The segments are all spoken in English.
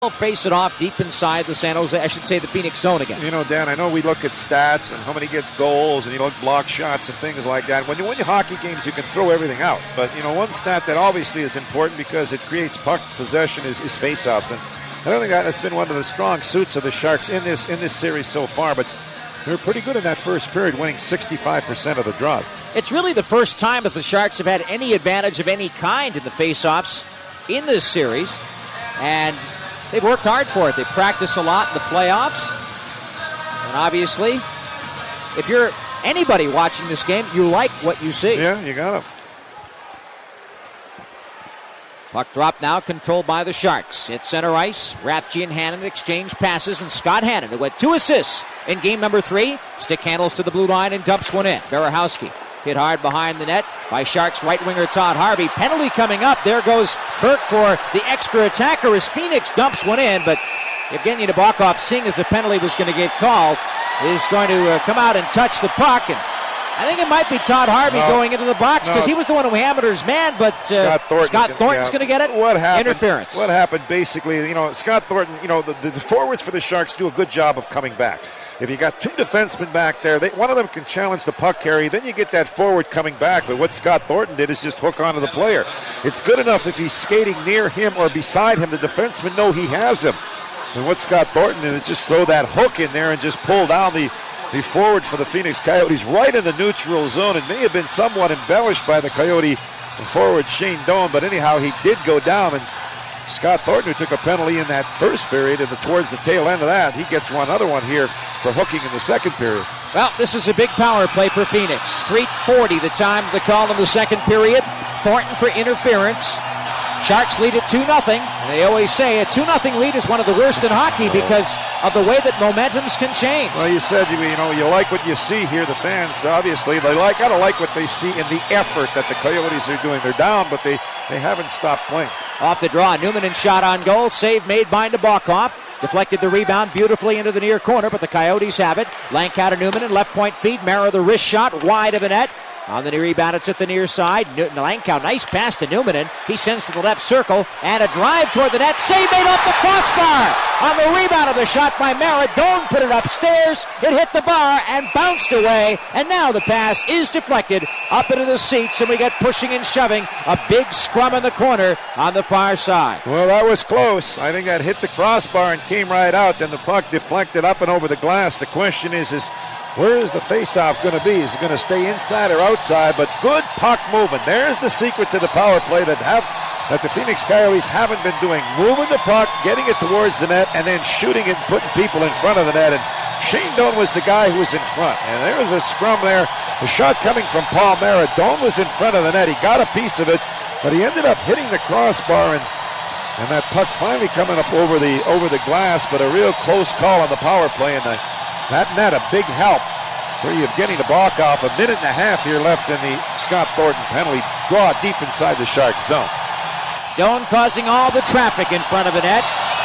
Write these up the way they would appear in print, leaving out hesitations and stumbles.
Face it off deep inside the the Phoenix zone again. You know, Dan, I know we look at stats and how many gets goals and you look block shots and things like that. When you win hockey games, you can throw everything out. But, you know, one stat that obviously is important because it creates puck possession is face-offs. And I don't think that's been one of the strong suits of the Sharks in this series so far. But they were pretty good in that first period, winning 65% of the draws. It's really the first time that the Sharks have had any advantage of any kind in the face-offs in this series. And they've worked hard for it. They practice a lot in the playoffs. And obviously, if you're anybody watching this game, you like what you see. Yeah, you got him. Puck drop now, controlled by the Sharks. At center ice, Rathje and Hannon exchange passes, and Scott Hannon, who had 2 assists in game number 3, stick handles to the blue line and dumps one in. Berehowski hit hard behind the net by Sharks right winger Todd Harvey. Penalty coming up. There goes Burke for the extra attacker as Phoenix dumps one in, but Evgeny Nabokov, seeing that the penalty was going to get called, is going to come out and touch the puck. And I think it might be Todd Harvey going into the box because he was the one who hammered his man, but Scott Thornton's going to get it. What happened? Interference. What happened basically, you know, Scott Thornton, you know, the forwards for the Sharks do a good job of coming back. If you got 2 defensemen back there, one of them can challenge the puck carry, then you get that forward coming back. But what Scott Thornton did is just hook onto the player. It's good enough if he's skating near him or beside him, the defensemen know he has him. And what Scott Thornton did is just throw that hook in there and just pull down the forward for the Phoenix Coyotes right in the neutral zone. It may have been somewhat embellished by the Coyote forward Shane Doan, but anyhow, he did go down. And Scott Thornton, who took a penalty in that first period, and towards the tail end of that, he gets another one here for hooking in the second period. Well, this is a big power play for Phoenix. 3:40 the time of the call in the second period. Thornton for interference. Sharks lead at 2-0. They always say a 2-0 lead is one of the worst in hockey because of the way that momentums can change. Well, you said, you like what you see here. The fans, obviously, they gotta like what they see in the effort that the Coyotes are doing. They're down, but they haven't stopped playing. Off the draw, Newman shot on goal. Save made by Nabokov. Deflected the rebound beautifully into the near corner, but the Coyotes have it. Lankow to Newman and left point feed. Mara the wrist shot wide of the net. On the rebound, it's at the near side. Lankow, nice pass to Newman. He sends to the left circle, and a drive toward the net. Save made off the crossbar. On the rebound of the shot by Mara, Doan put it upstairs. It hit the bar and bounced away. And now the pass is deflected up into the seats, and we get pushing and shoving. A big scrum in the corner on the far side. Well, that was close. I think that hit the crossbar and came right out. Then the puck deflected up and over the glass. The question is where is the face-off going to be? Is it going to stay inside or outside? But good puck movement. There's the secret to the power play that the Phoenix Coyotes haven't been doing. Moving the puck, getting it towards the net, and then shooting it and putting people in front of the net. And Shane Doan was the guy who was in front. And there was a scrum there. A shot coming from Paul Mara. Doan was in front of the net. He got a piece of it, but he ended up hitting the crossbar and that puck finally coming up over the glass. But a real close call on the power play, and that net a big help for Evgeny Nabokov. A minute and a half here left in the Scott Thornton penalty. Draw deep inside the Sharks zone. Doan causing all the traffic in front of the net.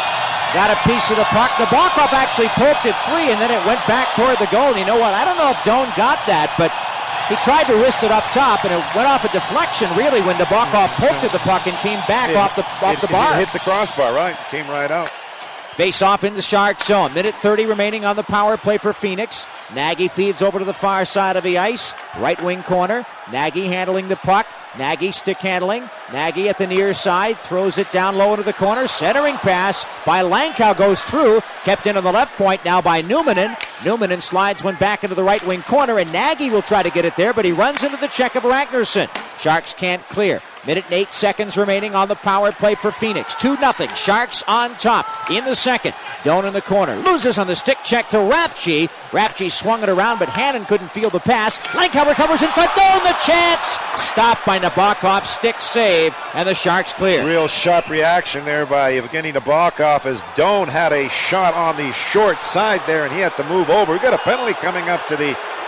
Got a piece of the puck. Nabokov actually poked it free, and then it went back toward the goal. And you know what? I don't know if Doan got that, but he tried to wrist it up top, and it went off a deflection, really, when Nabokov poked at the puck and came back off the bar. It hit the crossbar, right? Came right out. Face off in the Shark zone. Minute 30 remaining on the power play for Phoenix. Nagy feeds over to the far side of the ice. Right wing corner. Nagy handling the puck. Nagy stick handling. Nagy at the near side. Throws it down low into the corner. Centering pass by Lankow goes through. Kept in on the left point now by Newmanen. Newmanen slides one back into the right wing corner, and Nagy will try to get it there, but he runs into the check of Ragnarsson. Sharks can't clear. Minute and 8 seconds remaining on the power play for Phoenix. 2-0. Sharks on top in the second. Doan in the corner. Loses on the stick check to Rathje. Rathje swung it around, but Hannon couldn't field the pass. Lankow recovers in front. Doan the chance. Stopped by Nabokov. Stick save, and the Sharks clear. Real sharp reaction there by Evgeny Nabokov as Doan had a shot on the short side there, and he had to move over. We got a penalty coming up to the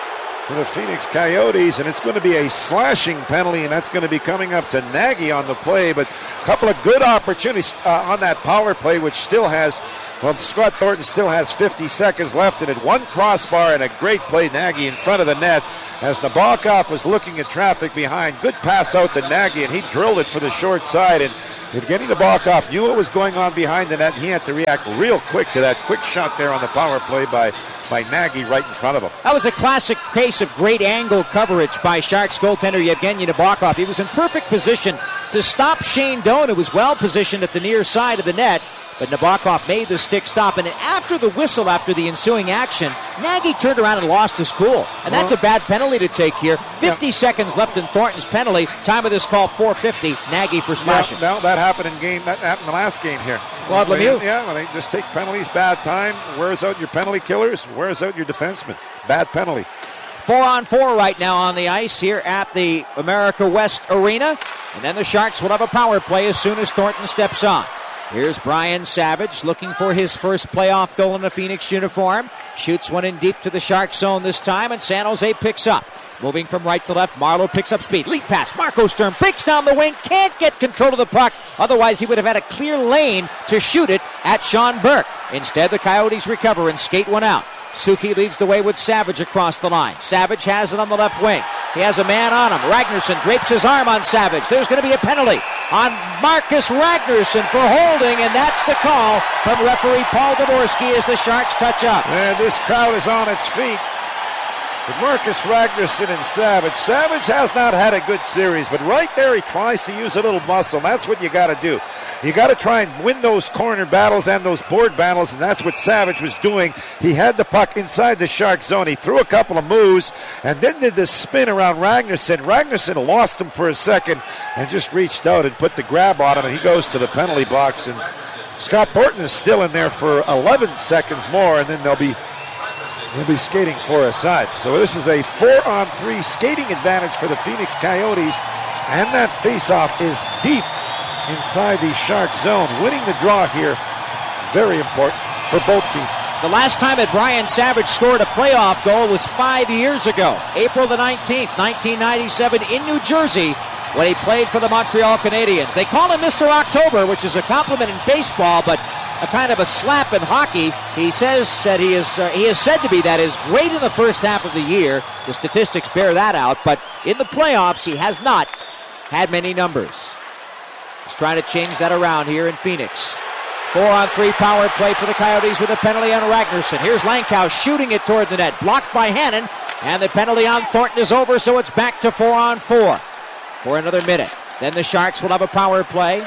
for the Phoenix Coyotes, and it's going to be a slashing penalty, and that's going to be coming up to Nagy on the play. But a couple of good opportunities on that power play, which still has, well, Scott Thornton still has 50 seconds left in it. One crossbar and a great play, Nagy in front of the net as Nabokov was looking at traffic behind. Good pass out to Nagy, and he drilled it for the short side. And Evgeny Nabokov knew what was going on behind the net. He had to react real quick to that quick shot there on the power play by Nagy right in front of him. That was a classic case of great angle coverage by Sharks goaltender Evgeny Nabokov. He was in perfect position to stop Shane Doan, who was well positioned at the near side of the net. But Nabokov made the stick stop, and after the whistle, after the ensuing action, Nagy turned around and lost his cool. And that's a bad penalty to take here. 50 seconds left in Thornton's penalty. Time of this call, 4:50. Nagy for slashing. Now that happened in the last game here. Claude Lemieux. Yeah, when they just take penalties, bad time, wears out your penalty killers, wears out your defensemen. Bad penalty. 4-on-4 right now on the ice here at the America West Arena. And then the Sharks will have a power play as soon as Thornton steps on. Here's Brian Savage looking for his first playoff goal in a Phoenix uniform. Shoots one in deep to the Shark zone this time, and San Jose picks up. Moving from right to left, Marleau picks up speed. Lead pass, Marco Sturm breaks down the wing, can't get control of the puck. Otherwise, he would have had a clear lane to shoot it at Sean Burke. Instead, the Coyotes recover and skate one out. Suki leads the way with Savage across the line. Savage has it on the left wing. He has a man on him. Ragnarsson drapes his arm on Savage. There's going to be a penalty on Marcus Ragnarsson for holding, and that's the call from referee Paul Dvorsky as the Sharks touch up. And this crowd is on its feet. With Marcus Ragnarsson and Savage. Savage has not had a good series, but right there he tries to use a little muscle. That's what you got to do. You got to try and win those corner battles and those board battles, and that's what Savage was doing. He had the puck inside the Shark zone. He threw a couple of moves and then did this spin around Ragnarsson. Ragnarsson lost him for a second and just reached out and put the grab on him, and he goes to the penalty box. And Scott Thornton is still in there for 11 seconds more, and then they'll be skating for a side. So this is a 4-on-3 skating advantage for the Phoenix Coyotes, and that faceoff is deep inside the Shark zone. Winning the draw here, very important for both teams. The last time that Brian Savage scored a playoff goal was 5 years ago, April the 19th, 1997 in New Jersey, when he played for the Montreal Canadiens. They call him Mr. October, which is a compliment in baseball, but a kind of a slap in hockey. He says that he is said to be that is great in the first half of the year. The statistics bear that out, but in the playoffs he has not had many numbers. He's trying to change that around here in Phoenix. 4-on-3 power play for the Coyotes with a penalty on Ragnarsson. Here's Langkow shooting it toward the net, blocked by Hannon, and the penalty on Thornton is over, so it's back to 4-on-4 for another minute. Then the Sharks will have a power play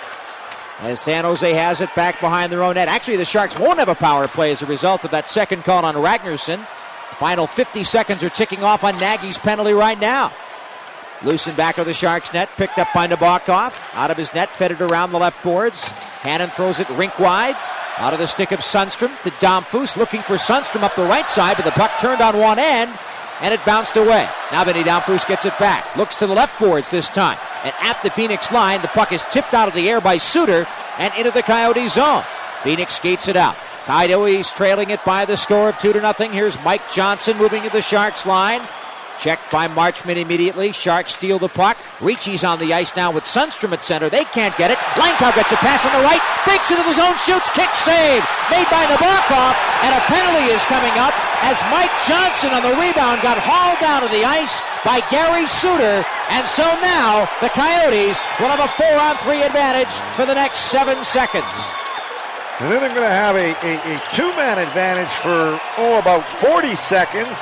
as San Jose has it back behind their own net. Actually, the Sharks won't have a power play as a result of that second call on Ragnarsson. The final 50 seconds are ticking off on Nagy's penalty right now. Loosened back of the Sharks net, picked up by Nabokov. Out of his net, fed it around the left boards. Hannon throws it rink wide. Out of the stick of Sundstrom to Domfus, looking for Sundstrom up the right side, but the puck turned on one end, and it bounced away. Now Vinny Domfus gets it back. Looks to the left boards this time. And at the Phoenix line, the puck is tipped out of the air by Suter and into the Coyote zone. Phoenix skates it out. Coyotes trailing it by the score of 2-0. Here's Mike Johnson moving to the Sharks line. Checked by Marchment immediately. Sharks steal the puck. Ricci's on the ice now with Sundstrom at center. They can't get it. Langkow gets a pass on the right. Breaks into the zone. Shoots. Kick save. Made by Nabokov. And a penalty is coming up as Mike Johnson on the rebound got hauled down to the ice by Gary Suter. And so now the Coyotes will have a 4-on-3 advantage for the next 7 seconds. And then they're going to have a two-man advantage for, about 40 seconds.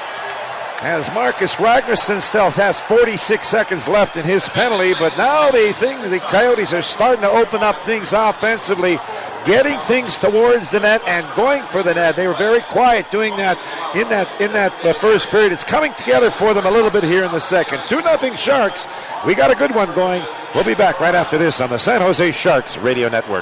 As Marcus Ragnarsson still has 46 seconds left in his penalty, but now the Coyotes are starting to open up things offensively, getting things towards the net and going for the net. They were very quiet doing that in that first period. It's coming together for them a little bit here in the second. 2-0 Sharks. We got a good one going. We'll be back right after this on the San Jose Sharks Radio Network.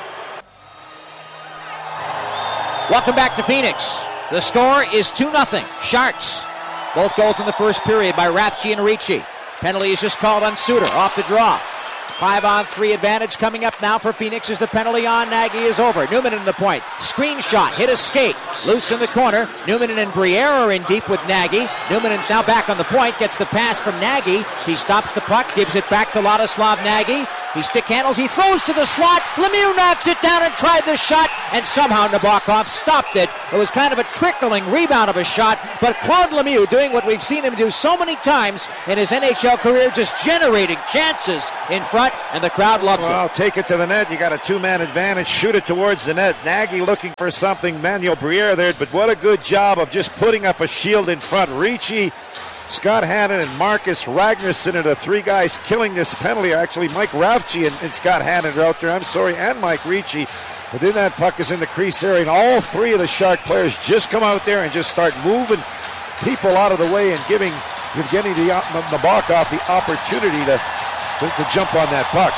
Welcome back to Phoenix. The score is 2-0 Sharks. Both goals in the first period by Rathje and Ricci. Penalty is just called on Suter off the draw. 5-on-3 advantage coming up now for Phoenix as the penalty on Nagy is over. Newman in the point. Screen shot. Hit a skate. Loose in the corner. Newman and Briere are in deep with Nagy. Newman's now back on the point. Gets the pass from Nagy. He stops the puck. Gives it back to Ladislav Nagy. He stick handles. He throws to the slot. Lemieux knocks it down and tried the shot. And somehow Nabokov stopped it. It was kind of a trickling rebound of a shot. But Claude Lemieux doing what we've seen him do so many times in his NHL career, just generating chances in front. And the crowd loves it. Well, take it to the net. You got a two-man advantage. Shoot it towards the net. Nagy looking for something. Manuel Briere there. But what a good job of just putting up a shield in front. Ricci, Scott Hannon, and Marcus Ragnarsson are the three guys killing this penalty. Actually, Mike Ravci and Scott Hannon are out there. And Mike Ricci. But then that puck is in the crease area, and all three of the Shark players just come out there and just start moving people out of the way and giving Evgeny Nabokov the opportunity to jump on that puck.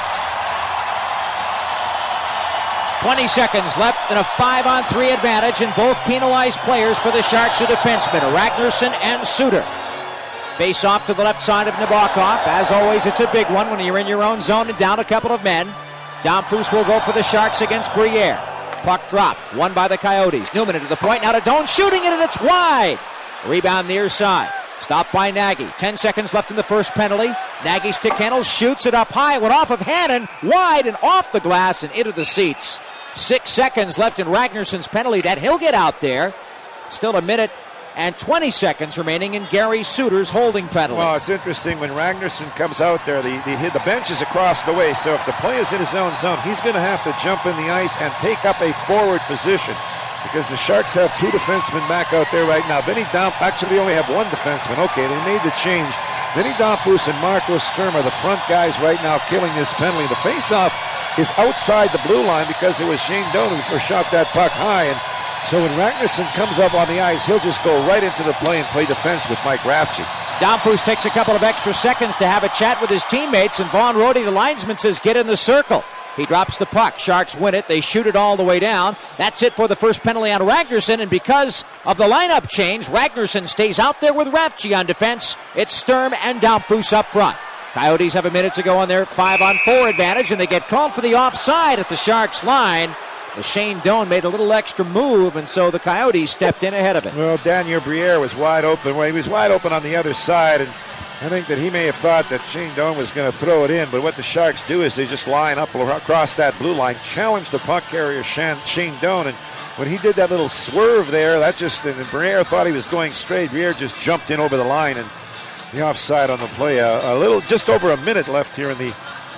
20 seconds left in a 5-on-3 advantage, and both penalized players for the Sharks are defensemen, Ragnarsson and Suter. Face off to the left side of Nabokov. As always, it's a big one when you're in your own zone and down a couple of men. Domfus will go for the Sharks against Briere. Puck drop, won by the Coyotes. Newman into the point, now to Doan, shooting it, and it's wide. Rebound near side. Stopped by Nagy. 10 seconds left in the first penalty. Nagy stick handles, shoots it up high, went off of Hannon, wide and off the glass and into the seats. 6 seconds left in Ragnarsson's penalty that he'll get out there. Still a minute and 20 seconds remaining in Gary Suter's holding penalty. Well, it's interesting when Ragnarsson comes out there, the bench is across the way, so if the play is in his own zone, he's going to have to jump in the ice and take up a forward position, because the Sharks have two defensemen back out there right now. Vinny Domfus, actually they only have one defenseman. Okay, they made the change. Vinny Domfus and Marco Sturm are the front guys right now killing this penalty. The face-off is outside the blue line because it was Shane Doan who shot that puck high, and so when Ragnarsson comes up on the ice, he'll just go right into the play and play defense with Mike Ravci. Domfus takes a couple of extra seconds to have a chat with his teammates, and Vaughn Rohde, the linesman, says, get in the circle. He drops the puck. Sharks win it. They shoot it all the way down. That's it for the first penalty on Ragnarsson, and because of the lineup change, Ragnarsson stays out there with Ravci on defense. It's Sturm and Domfus up front. Coyotes have a minute to go on their 5-on-4 advantage, and they get called for the offside at the Sharks line. Shane Doan made a little extra move, and so the Coyotes stepped in ahead of it. Well, Daniel Briere was wide open. Well, he was wide open on the other side, and I think that he may have thought that Shane Doan was going to throw it in, but what the Sharks do is they just line up across that blue line, challenge the puck carrier Shane Doan, and when he did that little swerve there, and Briere thought he was going straight. Briere just jumped in over the line, and the offside on the play. Just over a minute left here in the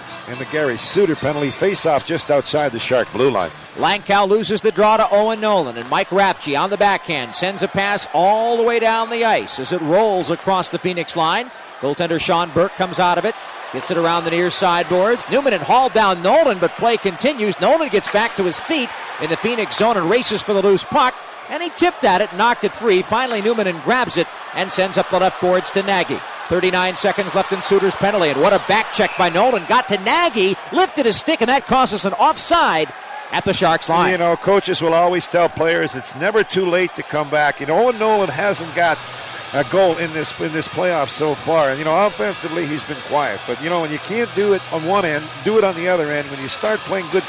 Gary Suter penalty. Face-off just outside the Shark blue line. Langkow loses the draw to Owen Nolan, and Mike Ravci on the backhand sends a pass all the way down the ice as it rolls across the Phoenix line. Goaltender Sean Burke comes out of it, gets it around the near side boards. Newman had hauled down Nolan, but play continues. Nolan gets back to his feet in the Phoenix zone and races for the loose puck, and he tipped at it, knocked it free. Finally, Newman grabs it and sends up the left boards to Nagy. 39 seconds left in Suter's penalty, and what a back check by Nolan. Got to Nagy, lifted his stick, and that causes an offside at the Sharks line. You know, coaches will always tell players it's never too late to come back. You know, Owen Nolan hasn't got a goal in this playoff so far. And, you know, offensively, he's been quiet. But, you know, when you can't do it on one end, do it on the other end. When you start playing good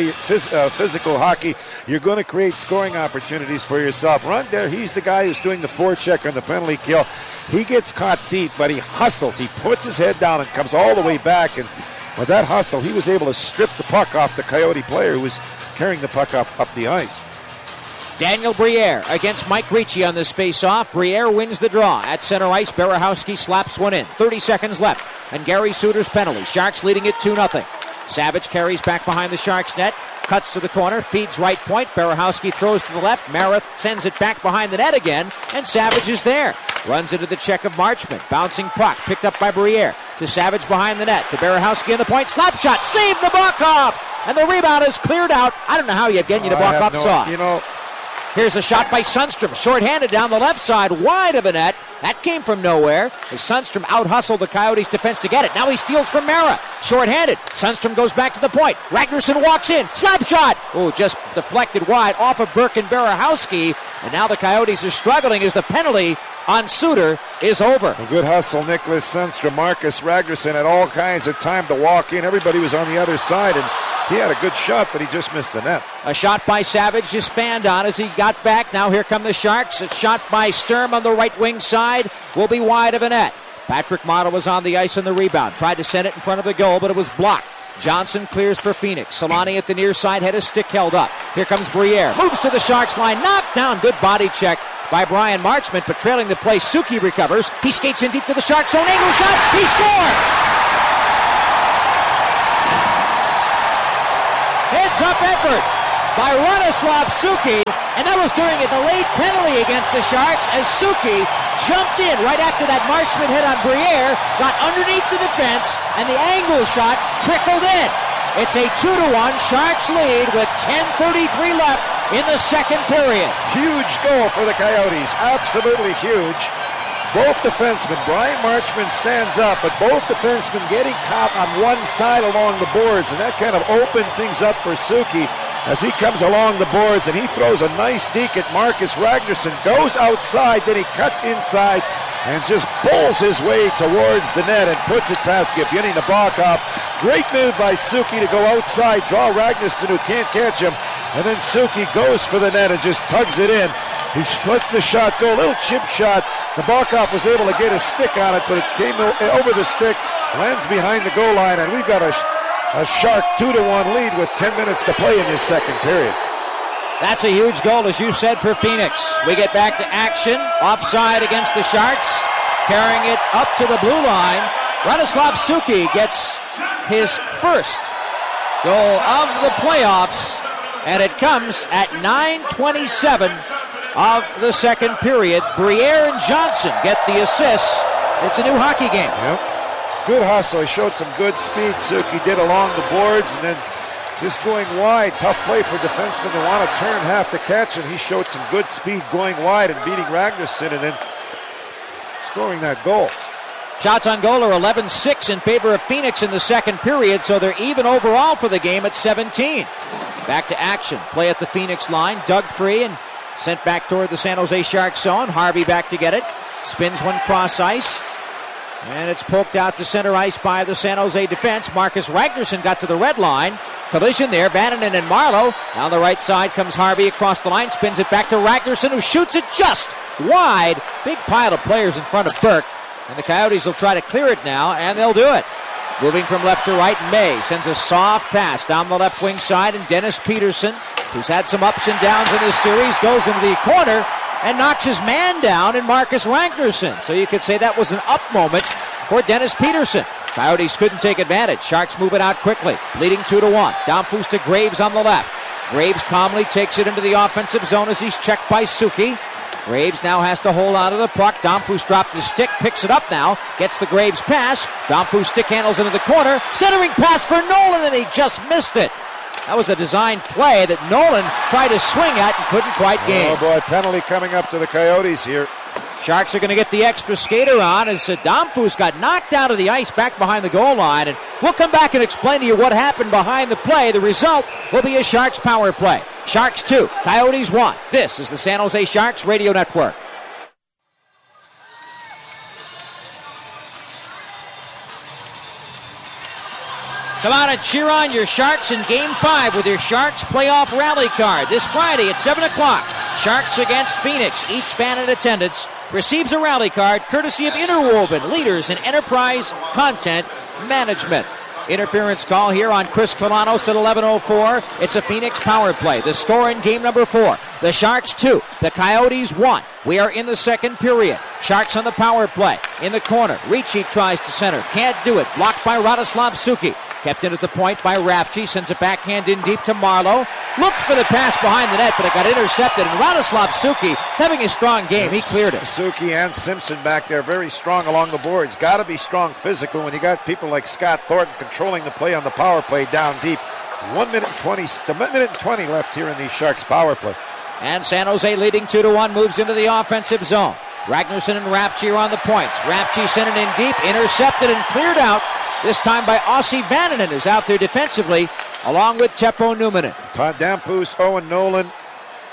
physical hockey, you're going to create scoring opportunities for yourself. Rondell, he's the guy who's doing the forecheck on the penalty kill. He gets caught deep, but he hustles. He puts his head down and comes all the way back. And with that hustle, he was able to strip the puck off the Coyote player who was carrying the puck up the ice. Daniel Briere against Mike Ricci on this face-off. Briere wins the draw. At center ice, Berehowski slaps one in. 30 seconds left, and Gary Suter's penalty. Sharks leading it 2-0. Savage carries back behind the Sharks net, cuts to the corner, feeds right point. Berehowski throws to the left. Marath sends it back behind the net again, and Savage is there. Runs into the check of Marchment. Bouncing puck, picked up by Briere. To Savage behind the net. To Berehowski on the point. Slap shot, saved Nabokov! And the rebound is cleared out. I don't know how Yevgeny Nabokov saw it. You know, here's a shot by Sundstrom, short-handed down the left side, wide of a net. That came from nowhere as Sundstrom out-hustled the Coyotes' defense to get it. Now he steals from Mara, short-handed. Sundstrom goes back to the point. Ragnarsson walks in, slap shot. Oh, just deflected wide off of Burke and Berehowski. And now the Coyotes are struggling as the penalty on Suter is over. A good hustle, Nicholas Sundstrom. Marcus Ragnarsson had all kinds of time to walk in. Everybody was on the other side, and he had a good shot, but he just missed the net. A shot by Savage just fanned on as he got back. Now here come the Sharks. A shot by Sturm on the right wing side will be wide of a net. Patrick Marleau was on the ice on the rebound. Tried to send it in front of the goal, but it was blocked. Johnson clears for Phoenix. Solani at the near side had his stick held up. Here comes Briere. Moves to the Sharks line. Knocked down. Good body check by Brian Marchment, but trailing the play, Suki recovers. He skates in deep to the Sharks zone. Angle shot. He scores! Heads-up effort by Radoslav Suki, and that was during the late penalty against the Sharks as Suki jumped in right after that Marchment hit on Briere, got underneath the defense, and the angle shot trickled in. It's a 2-1 Sharks lead with 10:33 left in the second period. Huge goal for the Coyotes. Absolutely huge. Both defensemen, Brian Marchment stands up, but both defensemen getting caught on one side along the boards, and that kind of opened things up for Suki as he comes along the boards, and he throws a nice deke at Marcus Ragnarsson, goes outside, then he cuts inside and just bowls his way towards the net and puts it past Evgeny Nabokov. Great move by Suki to go outside, draw Ragnarsson, who can't catch him, and then Suki goes for the net and just tugs it in. He lets the shot go, a little chip shot. Nabokov was able to get his stick on it, but it came over the stick, lands behind the goal line, and we've got a Shark 2-1 lead with 10 minutes to play in this second period. That's a huge goal, as you said, for Phoenix. We get back to action. Offside against the Sharks. Carrying it up to the blue line. Radoslav Suki gets his first goal of the playoffs, and it comes at 9:27 of the second period. Briere and Johnson get the assists. It's a new hockey game. Yep. Good hustle. He showed some good speed, Suki did, along the boards, and then just going wide. Tough play for defensemen to want to turn half to catch him. He showed some good speed going wide and beating Ragnarsson and then scoring that goal. Shots on goal are 11-6 in favor of Phoenix in the second period, so they're even overall for the game at 17. Back to action. Play at the Phoenix line. Dug free and sent back toward the San Jose Sharks zone. Harvey back to get it. Spins one cross ice. And it's poked out to center ice by the San Jose defense. Marcus Ragnarsson got to the red line. Collision there. Vananen and Marleau. Down the right side comes Harvey across the line. Spins it back to Ragnarsson, who shoots it just wide. Big pile of players in front of Burke. And the Coyotes will try to clear it now, and they'll do it. Moving from left to right, May sends a soft pass down the left wing side, and Dennis Peterson, who's had some ups and downs in this series, goes into the corner and knocks his man down in Marcus Ragnarsson. So you could say that was an up moment for Dennis Peterson. Coyotes couldn't take advantage. Sharks move it out quickly, leading 2-1. Downfus to Graves on the left. Graves calmly takes it into the offensive zone as he's checked by Suki. Graves now has to hold on to the puck. Downfus dropped his stick, picks it up now, gets the Graves pass. Downfus stick handles into the corner. Centering pass for Nolan, and he just missed it. That was a design play that Nolan tried to swing at and couldn't quite gain. Oh boy, penalty coming up to the Coyotes here. Sharks are going to get the extra skater on as Downfus got knocked out of the ice back behind the goal line. And we'll come back and explain to you what happened behind the play. The result will be a Sharks power play. Sharks 2, Coyotes 1. This is the San Jose Sharks Radio Network. Come out and cheer on your Sharks in Game 5 with your Sharks Playoff Rally Card. This Friday at 7 o'clock, Sharks against Phoenix. Each fan in attendance receives a rally card courtesy of Interwoven, leaders in enterprise content management. Interference call here on Chris Kalanos at 11:04. It's a Phoenix power play. The score in game number 4. The Sharks 2, the Coyotes 1. We are in the second period. Sharks on the power play. In the corner, Ricci tries to center. Can't do it. Blocked by Radoslav Suki. Kept in at the point by Rafchi. Sends it backhand in deep to Marleau. Looks for the pass behind the net, but it got intercepted. And Radoslav Suki is having a strong game. He cleared it. Suki and Simpson back there, very strong along the boards. Got to be strong physical when you got people like Scott Thornton controlling the play on the power play down deep. 1 minute and 20 left here in the Sharks power play. And San Jose leading 2-1 moves into the offensive zone. Ragnarsson and Rafchi are on the points. Rafchi sent it in deep, intercepted and cleared out. This time by Ossi Vananen, who's out there defensively, along with Teppo Numminen. Todd Downfus, Owen Nolan,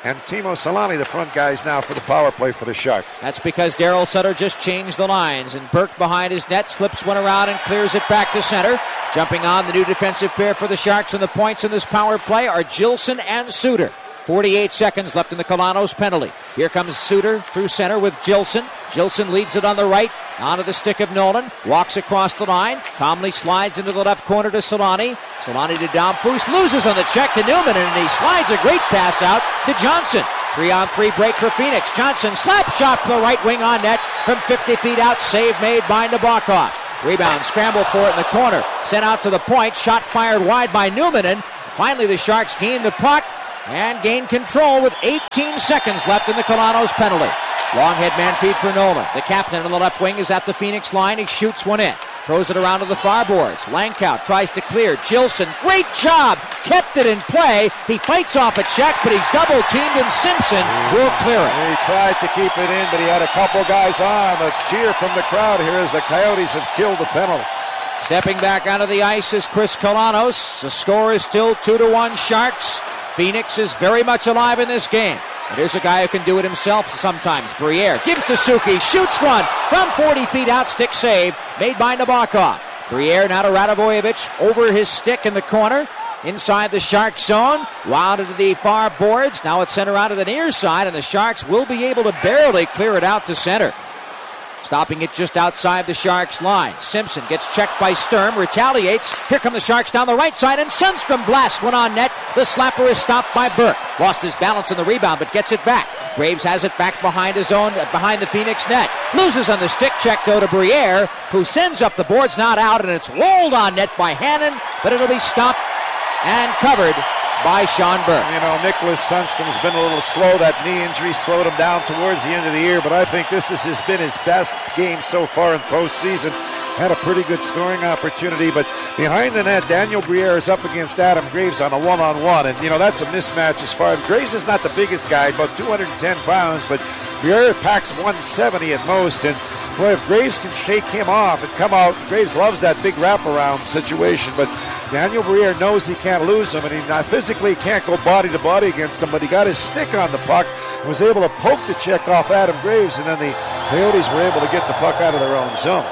and Timo Solani, the front guys now for the power play for the Sharks. That's because Darryl Sutter just changed the lines, and Burke behind his net slips one around and clears it back to center. Jumping on the new defensive pair for the Sharks, and the points in this power play are Gilson and Suter. 48 seconds left in the Kalanos penalty. Here comes Suter through center with Gilson. Gilson leads it on the right, onto the stick of Nolan. Walks across the line, calmly slides into the left corner to Solani. Solani to Damphus, loses on the check to Newman, and he slides a great pass out to Johnson. 3-on-3 break for Phoenix. Johnson, slap shot from the right wing on net from 50 feet out. Save made by Nabokov. Rebound, scramble for it in the corner. Sent out to the point, shot fired wide by Newman, and finally the Sharks gain the puck and gain control with 18 seconds left in the Kalanos penalty. Long head man feed for Nolan. The captain on the left wing is at the Phoenix line. He shoots one in. Throws it around to the far boards. Langkow tries to clear. Gilson, great job. Kept it in play. He fights off a check, but he's double teamed, and Simpson will clear it. He tried to keep it in, but he had a couple guys on. A cheer from the crowd here as the Coyotes have killed the penalty. Stepping back onto the ice is Chris Kalanos. The score is still 2-1 Sharks. Phoenix is very much alive in this game. And here's a guy who can do it himself sometimes. Briere gives to Suki, shoots one from 40 feet out, stick save made by Nabokov. Briere now to Radivojevic over his stick in the corner. Inside the Shark zone, wound into the far boards. Now it's sent around to the near side, and the Sharks will be able to barely clear it out to center. Stopping it just outside the Sharks' line. Simpson gets checked by Sturm, retaliates. Here come the Sharks down the right side, and Sundstrom blasts one on net. The slapper is stopped by Burke. Lost his balance in the rebound, but gets it back. Graves has it back behind his own, behind the Phoenix net. Loses on the stick check, though, to Briere, who sends up the boards, not out, and it's rolled on net by Hannon, but it'll be stopped and covered by Sean Burke. You know, Nicholas Sundstrom's been a little slow. That knee injury slowed him down towards the end of the year, but I think this has been his best game so far in postseason. Had a pretty good scoring opportunity, but behind the net, Daniel Briere is up against Adam Graves on a one-on-one, and, you know, that's a mismatch as far as Graves is not the biggest guy, about 210 pounds, but Briere packs 170 at most, and boy, if Graves can shake him off and come out, Graves loves that big wraparound situation, but Daniel Briere knows he can't lose him, and he physically can't go body to body against him, but he got his stick on the puck, was able to poke the check off Adam Graves, and then the Coyotes were able to get the puck out of their own zone.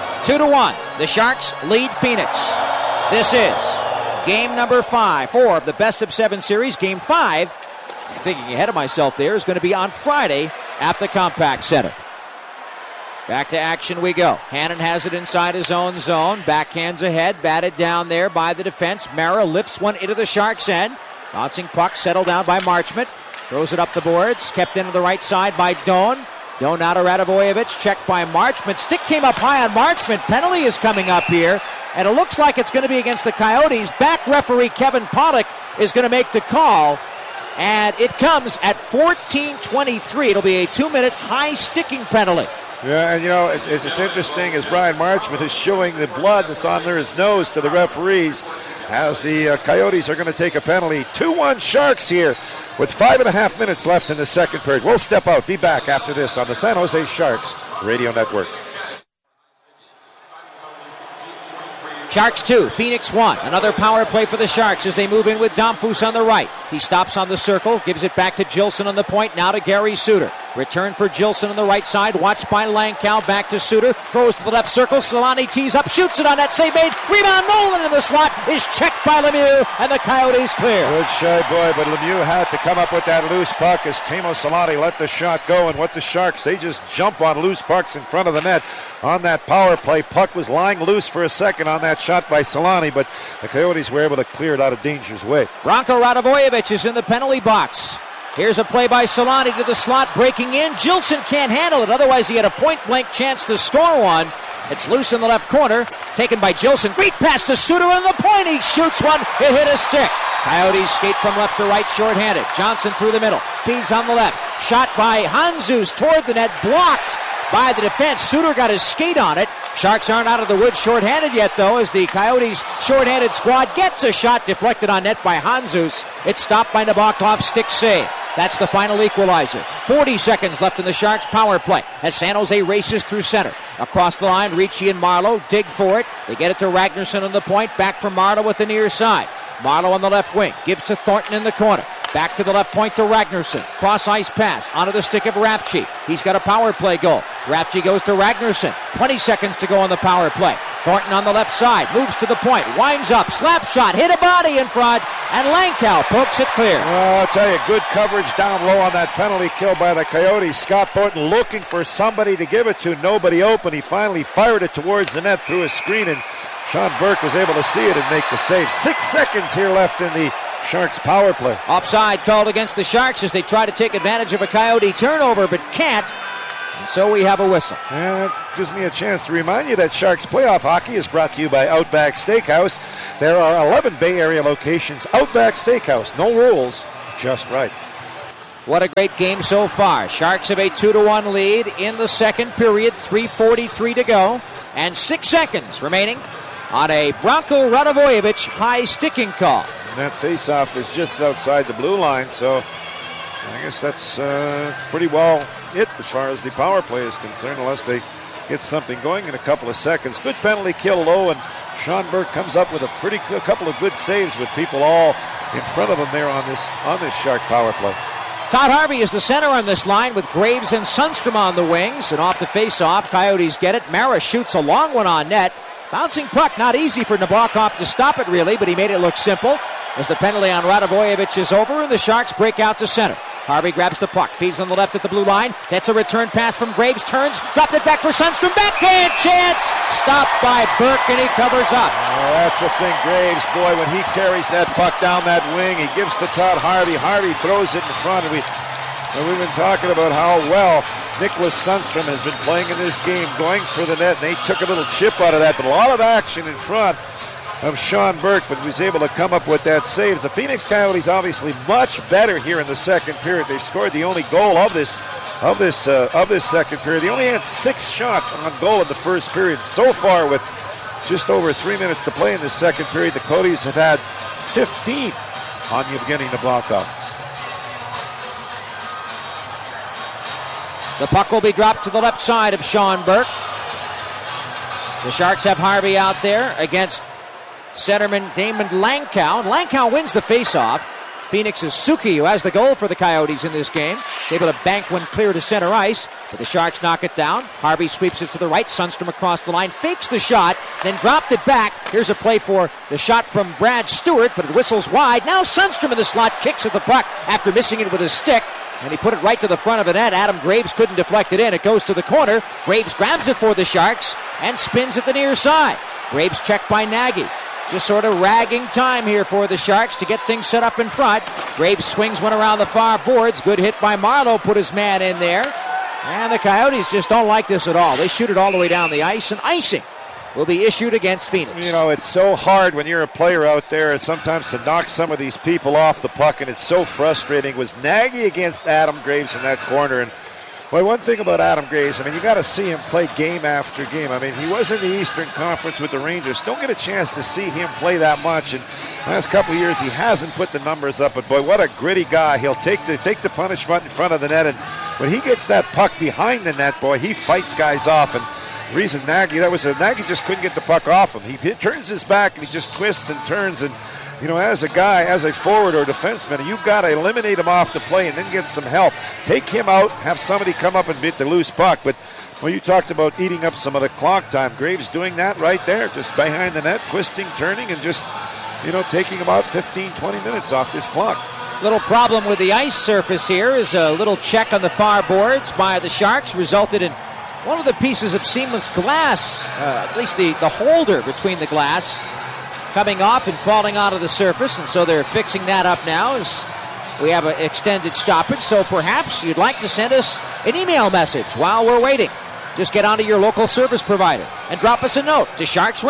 2-1. The Sharks lead Phoenix. This is game number 4 of the best of 7 series. Game 5, thinking ahead of myself there, is going to be on Friday at the Compaq Center. Back to action we go. Hannon has it inside his own zone. Backhands ahead, batted down there by the defense. Mara lifts one into the Sharks' end. Bouncing puck settled down by Marchment. Throws it up the boards. Kept into the right side by Doan. Doan out to Radivojevic. Checked by Marchment. Stick came up high on Marchment. Penalty is coming up here. And it looks like it's going to be against the Coyotes. Back referee Kevin Pollock is going to make the call. And it comes at 14:23. It'll be a 2-minute high sticking penalty. Yeah, and you know, it's interesting as Brian Marchment is showing the blood that's on his nose to the referees as the Coyotes are going to take a penalty. 2-1 Sharks here with 5.5 minutes left in the second period. We'll step out, be back after this on the San Jose Sharks Radio Network. Sharks 2, Phoenix 1. Another power play for the Sharks as they move in with Damphus on the right. He stops on the circle, gives it back to Gilson on the point, now to Gary Suter. Return for Gilson on the right side, watched by Langkow, back to Suter, throws to the left circle, Solani tees up, shoots it on that save made, rebound, Nolan in the slot, is checked by Lemieux, and the Coyotes clear. Good shy boy, but Lemieux had to come up with that loose puck as Timo Solani let the shot go, and what the Sharks, they just jump on loose pucks in front of the net on that power play. Puck was lying loose for a second on that shot by Solani, but the Coyotes were able to clear it out of danger's way. Branko Radivojevic is in the penalty box. Here's a play by Solani to the slot, breaking in. Gilson can't handle it, otherwise he had a point-blank chance to score one. It's loose in the left corner, taken by Gilson. Great pass to Suter on the point. He shoots one. It hit a stick. Coyotes skate from left to right, shorthanded. Johnson through the middle, feeds on the left. Shot by Hanzus toward the net, blocked by the defense. Suter got his skate on it. Sharks aren't out of the woods shorthanded yet, though, as the Coyotes' shorthanded squad gets a shot deflected on net by Hanzus. It's stopped by Nabokov's stick save. That's the final equalizer. 40 seconds left in the Sharks' power play as San Jose races through center. Across the line, Ricci and Marleau dig for it. They get it to Ragnarsson on the point. Back from Marleau with the near side. Marleau on the left wing. Gives to Thornton in the corner. Back to the left point to Ragnarsson. Cross ice pass onto the stick of Rafchi. He's got a power play goal. Rafchi goes to Ragnarsson. 20 seconds to go on the power play. Thornton on the left side. Moves to the point. Winds up. Slap shot. Hit a body in front. And Langkow pokes it clear. Well, I'll tell you, good coverage down low on that penalty kill by the Coyotes. Scott Thornton looking for somebody to give it to. Nobody open. He finally fired it towards the net through a screen, and Sean Burke was able to see it and make the save. 6 seconds here left in the Sharks power play. Offside called against the Sharks as they try to take advantage of a Coyote turnover, but can't. And so we have a whistle. And that gives me a chance to remind you that Sharks playoff hockey is brought to you by Outback Steakhouse. There are 11 Bay Area locations. Outback Steakhouse. No rules, just right. What a great game so far. Sharks have a 2-1 lead in the second period. 3:43 to go. And 6 seconds remaining on a Branko Radivojevic high sticking call. And that faceoff is just outside the blue line, so I guess that's pretty well it as far as the power play is concerned, unless they get something going in a couple of seconds. Good penalty kill low, and Sean Burke comes up with a couple of good saves with people all in front of him there on this Shark power play. Todd Harvey is the center on this line with Graves and Sundstrom on the wings, and off the face-off, Coyotes get it. Mara shoots a long one on net. Bouncing puck, not easy for Nabokov to stop it really, but he made it look simple as the penalty on Radivojevic is over and the Sharks break out to center. Harvey grabs the puck, feeds on the left at the blue line. That's a return pass from Graves, turns, dropped it back for Sundstrom, backhand chance! Stopped by Burke and he covers up. Oh, that's the thing, Graves, boy, when he carries that puck down that wing, he gives to Todd Harvey. Harvey throws it in front, and we've been talking about how well Nicholas Sundstrom has been playing in this game, going for the net, and they took a little chip out of that, but a lot of action in front of Sean Burke, but was able to come up with that save. The Phoenix Coyotes obviously much better here in the second period. They scored the only goal of this second period. They only had 6 shots on goal in the first period. So far, with just over 3 minutes to play in the second period, the Coyotes have had 15 on Evgeny Nabokov. The puck will be dropped to the left side of Sean Burke. The Sharks have Harvey out there against centerman Damon Langkow. Langkow wins the faceoff. Phoenix's Suki, who has the goal for the Coyotes in this game, is able to bank one clear to center ice, but the Sharks knock it down. Harvey sweeps it to the right. Sundstrom across the line, fakes the shot, then dropped it back. Here's a play for the shot from Brad Stewart, but it whistles wide. Now Sundstrom in the slot kicks at the puck after missing it with his stick, and he put it right to the front of the net. Adam Graves couldn't deflect it in. It goes to the corner. Graves grabs it for the Sharks and spins at the near side. Graves checked by Nagy. Just sort of ragging time here for the Sharks to get things set up in front. Graves swings one around the far boards. Good hit by Marleau, put his man in there. And the Coyotes just don't like this at all. They shoot it all the way down the ice, and icing will be issued against Phoenix. You know, it's so hard when you're a player out there sometimes to knock some of these people off the puck, and it's so frustrating. It was Nagy against Adam Graves in that corner, and well, one thing about Adam Graves, I mean, you got to see him play game after game. I mean, he was in the Eastern Conference with the Rangers. Don't get a chance to see him play that much. And last couple of years, he hasn't put the numbers up. But boy, what a gritty guy! He'll take the punishment in front of the net, and when he gets that puck behind the net, boy, he fights guys off. And the reason Nagy just couldn't get the puck off him. He turns his back and he just twists and turns. And you know, as a guy, as a forward or defenseman, you've got to eliminate him off the play and then get some help. Take him out, have somebody come up and beat the loose puck. But well, you talked about eating up some of the clock time. Graves doing that right there, just behind the net, twisting, turning, and just, you know, taking about 15, 20 minutes off this clock. Little problem with the ice surface here is a little check on the far boards by the Sharks resulted in one of the pieces of seamless glass, at least the holder between the glass, coming off and falling onto the surface, and so they're fixing that up now as we have an extended stoppage. So perhaps you'd like to send us an email message while we're waiting. Just get onto your local service provider and drop us a note to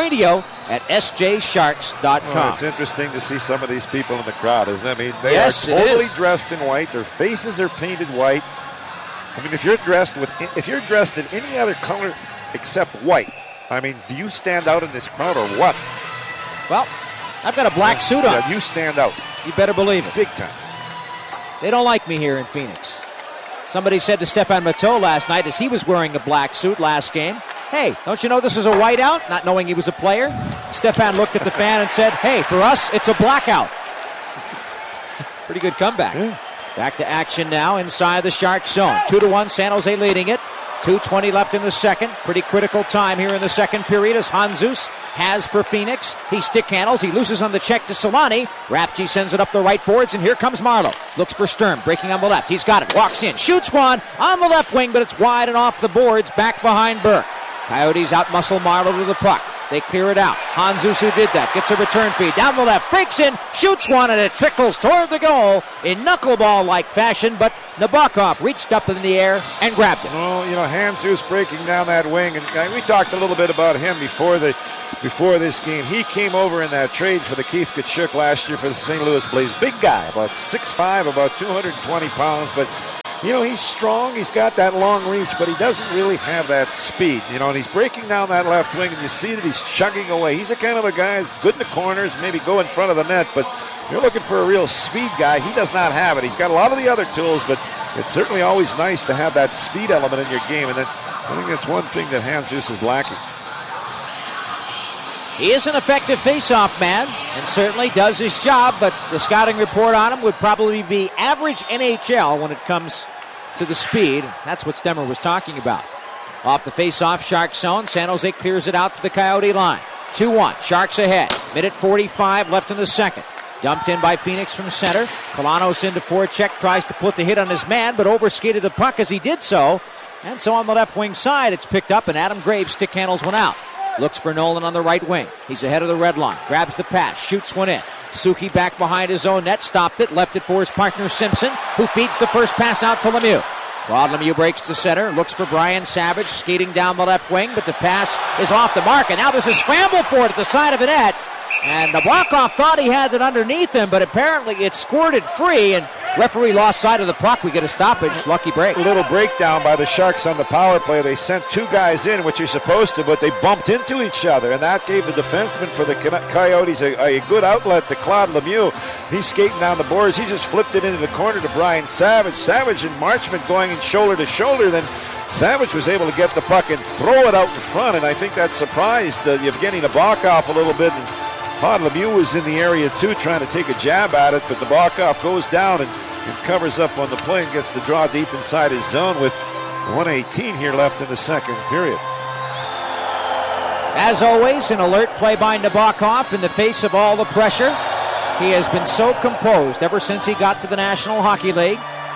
sharksradio@sjsharks.com. Oh, it's interesting to see some of these people in the crowd, isn't it? I mean, they yes, are totally dressed in white. Their faces are painted white. I mean, if you're dressed in any other color except white, I mean, do you stand out in this crowd or what? Well, I've got a black suit on. Yeah, you stand out. You better believe it. Big time. They don't like me here in Phoenix. Somebody said to Stefan Matteau last night as he was wearing a black suit last game, "Hey, don't you know this is a whiteout?" Not knowing he was a player. Stefan looked at the fan and said, "Hey, for us, it's a blackout." Pretty good comeback. Yeah. Back to action now inside the Sharks zone. 2-1, San Jose leading it. 2:20 left in the second. Pretty critical time here in the second period as Handzus has for Phoenix. He stick handles. He loses on the check to Solani. Rafji sends it up the right boards, and here comes Marleau. Looks for Sturm, breaking on the left. He's got it. Walks in. Shoots one on the left wing, but it's wide and off the boards. Back behind Burke. Coyotes out-muscle Marleau to the puck. They clear it out. Handzus, who did that, gets a return feed. Down the left, breaks in, shoots one, and it trickles toward the goal in knuckleball-like fashion, but Nabokov reached up in the air and grabbed it. Well, Handzus breaking down that wing, and we talked a little bit about him before this game. He came over in that trade for the Keith Tkachuk last year for the St. Louis Blues. Big guy, about 6'5", about 220 pounds, but he's strong. He's got that long reach, but he doesn't really have that speed. And he's breaking down that left wing, and you see that he's chugging away. He's the kind of a guy who's good in the corners, maybe go in front of the net, but you're looking for a real speed guy. He does not have it. He's got a lot of the other tools, but it's certainly always nice to have that speed element in your game, and I think that's one thing that Handzus is lacking. He is an effective face-off man and certainly does his job, but the scouting report on him would probably be average NHL when it comes to the speed. That's what Stemmer was talking about. Off the face-off Shark zone, San Jose clears it out to the Coyote line. 2-1, Sharks ahead. Minute 45 left in the second. Dumped in by Phoenix from center. Kalanos into forecheck, tries to put the hit on his man, but overskated the puck as he did so. And so on the left wing side, it's picked up, and Adam Graves stick handles one out. Looks for Nolan on the right wing. He's ahead of the red line. Grabs the pass. Shoots one in. Suki back behind his own net. Stopped it. Left it for his partner Simpson, who feeds the first pass out to Lemieux. Claude Lemieux breaks to center. Looks for Brian Savage skating down the left wing, but the pass is off the mark. And now there's a scramble for it at the side of the net. And Nabokov thought he had it underneath him, but apparently it squirted free, and referee lost sight of the puck. We get a stoppage. Lucky break. A little breakdown by the Sharks on the power play. They sent two guys in, which you're supposed to, but they bumped into each other, and that gave the defenseman for the Coyotes a good outlet to Claude Lemieux. He's skating down the boards. He just flipped it into the corner to Brian Savage. Savage and Marchment going in shoulder to shoulder. Then Savage was able to get the puck and throw it out in front, and I think that surprised Evgeny Nabokov a little bit. And Claude Lemieux was in the area too, trying to take a jab at it, but Nabokov goes down and covers up on the play and gets the draw deep inside his zone with 1:18 here left in the second period. As always, an alert play by Nabokov in the face of all the pressure. He has been so composed ever since he got to the National Hockey League.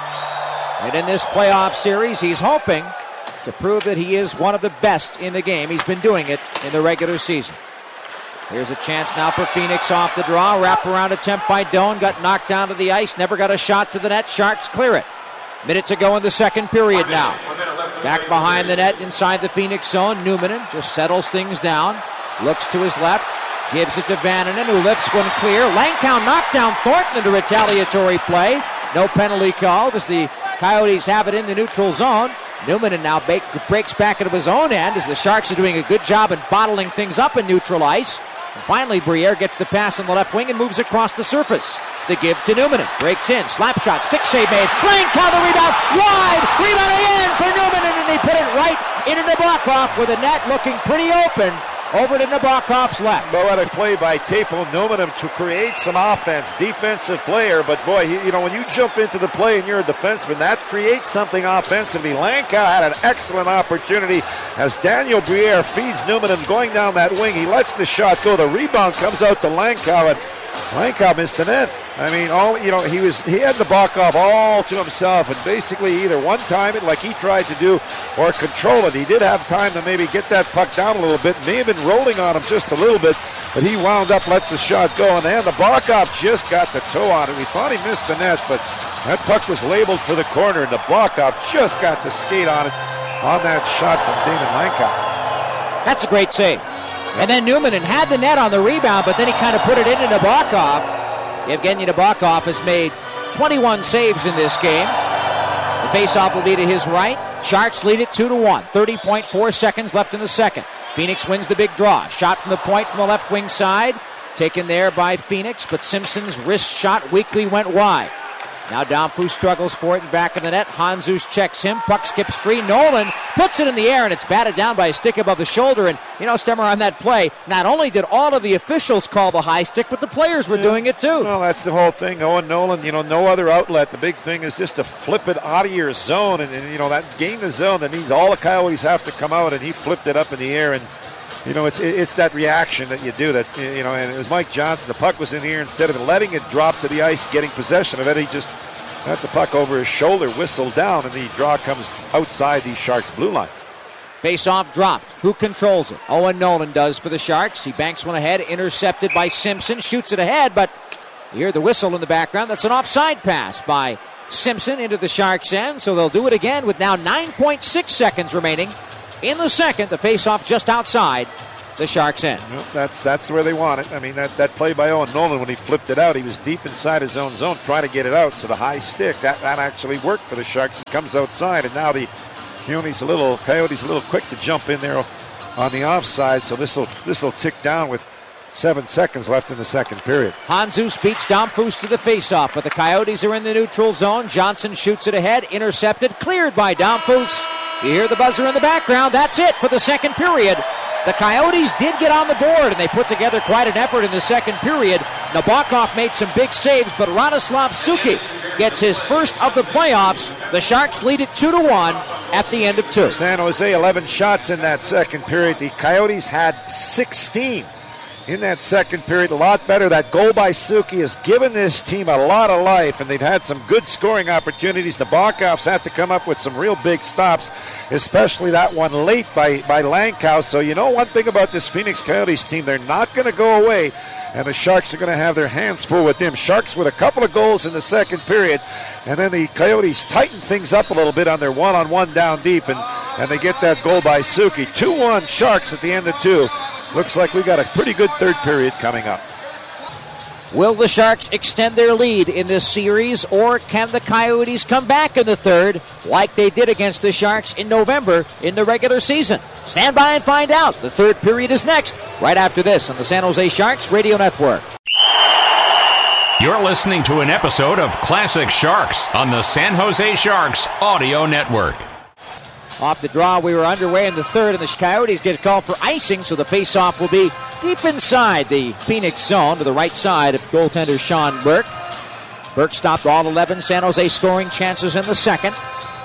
And in this playoff series, he's hoping to prove that he is one of the best in the game. He's been doing it in the regular season. Here's a chance now for Phoenix off the draw. Wraparound attempt by Doan. Got knocked down to the ice. Never got a shot to the net. Sharks clear it. Minute to go in the second period now. Back behind the net inside the Phoenix zone. Numminen just settles things down. Looks to his left. Gives it to Vananen, who lifts one clear. Langkow knocked down Thornton into retaliatory play. No penalty called as the Coyotes have it in the neutral zone. Numminen now breaks back into his own end as the Sharks are doing a good job in bottling things up in neutral ice. And finally, Briere gets the pass on the left wing and moves across the surface. The give to Numminen. Breaks in. Slap shot. Stick save made. Langkow the rebound. Wide. Rebound again for Numminen, and he put it right into Nabokov with the net looking pretty open. Over to Nabokov's left. But what a play by Teppo Numminen to create some offense. Defensive player, but boy, when you jump into the play and you're a defenseman, that creates something offensively. Langkow had an excellent opportunity as Daniel Briere feeds Numminen going down that wing. He lets the shot go. The rebound comes out to Langkow, and Langkow missed the net. I mean, he had Nabokov all to himself, and basically either one-time it like he tried to do or control it. He did have time to maybe get that puck down a little bit. May have been rolling on him just a little bit, but he wound up, let the shot go, and then Nabokov just got the toe on it. We thought he missed the net, but that puck was labeled for the corner, and Nabokov just got the skate on it on that shot from Damon Langkow. That's a great save. And then Numminen had the net on the rebound, but then he kind of put it into Nabokov. Evgeny Nabokov has made 21 saves in this game. The faceoff will be to his right. Sharks lead it 2-1. 30.4 seconds left in the second. Phoenix wins the big draw. Shot from the point from the left wing side. Taken there by Phoenix, but Simpson's wrist shot weakly went wide. Now Domfu struggles for it and back of the net. Hanzus checks him. Puck skips free. Nolan puts it in the air, and it's batted down by a stick above the shoulder. And, Stemmer, on that play, not only did all of the officials call the high stick, but the players were doing it too. Well, that's the whole thing. Owen Nolan, no other outlet. The big thing is just to flip it out of your zone. And that gain the zone, that means all the Coyotes have to come out, and he flipped it up in the air. And it's that reaction that you do that, and it was Mike Johnson. The puck was in the air. Instead of letting it drop to the ice, getting possession of it, he just got the puck over his shoulder, whistled down, and the draw comes outside the Sharks' blue line. Face-off dropped. Who controls it? Owen Nolan does for the Sharks. He banks one ahead, intercepted by Simpson, shoots it ahead, but you hear the whistle in the background. That's an offside pass by Simpson into the Sharks' end, so they'll do it again with now 9.6 seconds remaining. In the second, the face-off just outside the Sharks' end. Well, that's where they want it. I mean, that play by Owen Nolan, when he flipped it out, he was deep inside his own zone trying to get it out. So the high stick, that actually worked for the Sharks. It comes outside, and now the Coyotes a little quick to jump in there on the offside. So this will tick down with 7 seconds left in the second period. Hanzus beats Domfus to the face-off, but the Coyotes are in the neutral zone. Johnson shoots it ahead, intercepted, cleared by Domfus. You hear the buzzer in the background. That's it for the second period. The Coyotes did get on the board, and they put together quite an effort in the second period. Nabokov made some big saves, but Radoslav Suki gets his first of the playoffs. The Sharks lead it 2-1 at the end of 2. San Jose, 11 shots in that second period. The Coyotes had 16 in that second period. A lot better. That goal by Suki has given this team a lot of life, and they've had some good scoring opportunities. The Bokovs had to come up with some real big stops, especially that one late by Langkow. So one thing about this Phoenix Coyotes team, they're not going to go away, and the Sharks are going to have their hands full with them. Sharks with a couple of goals in the second period, and then the Coyotes tighten things up a little bit on their one-on-one down deep, and they get that goal by Suki. 2-1 Sharks at the end of 2. Looks like we got a pretty good third period coming up. Will the Sharks extend their lead in this series, or can the Coyotes come back in the third like they did against the Sharks in November in the regular season? Stand by and find out. The third period is next, right after this on the San Jose Sharks Radio Network. You're listening to an episode of Classic Sharks on the San Jose Sharks Audio Network. Off the draw, we were underway in the third, and the Coyotes get called for icing, so the face-off will be deep inside the Phoenix zone to the right side of goaltender Sean Burke. Burke stopped all 11 San Jose scoring chances in the second.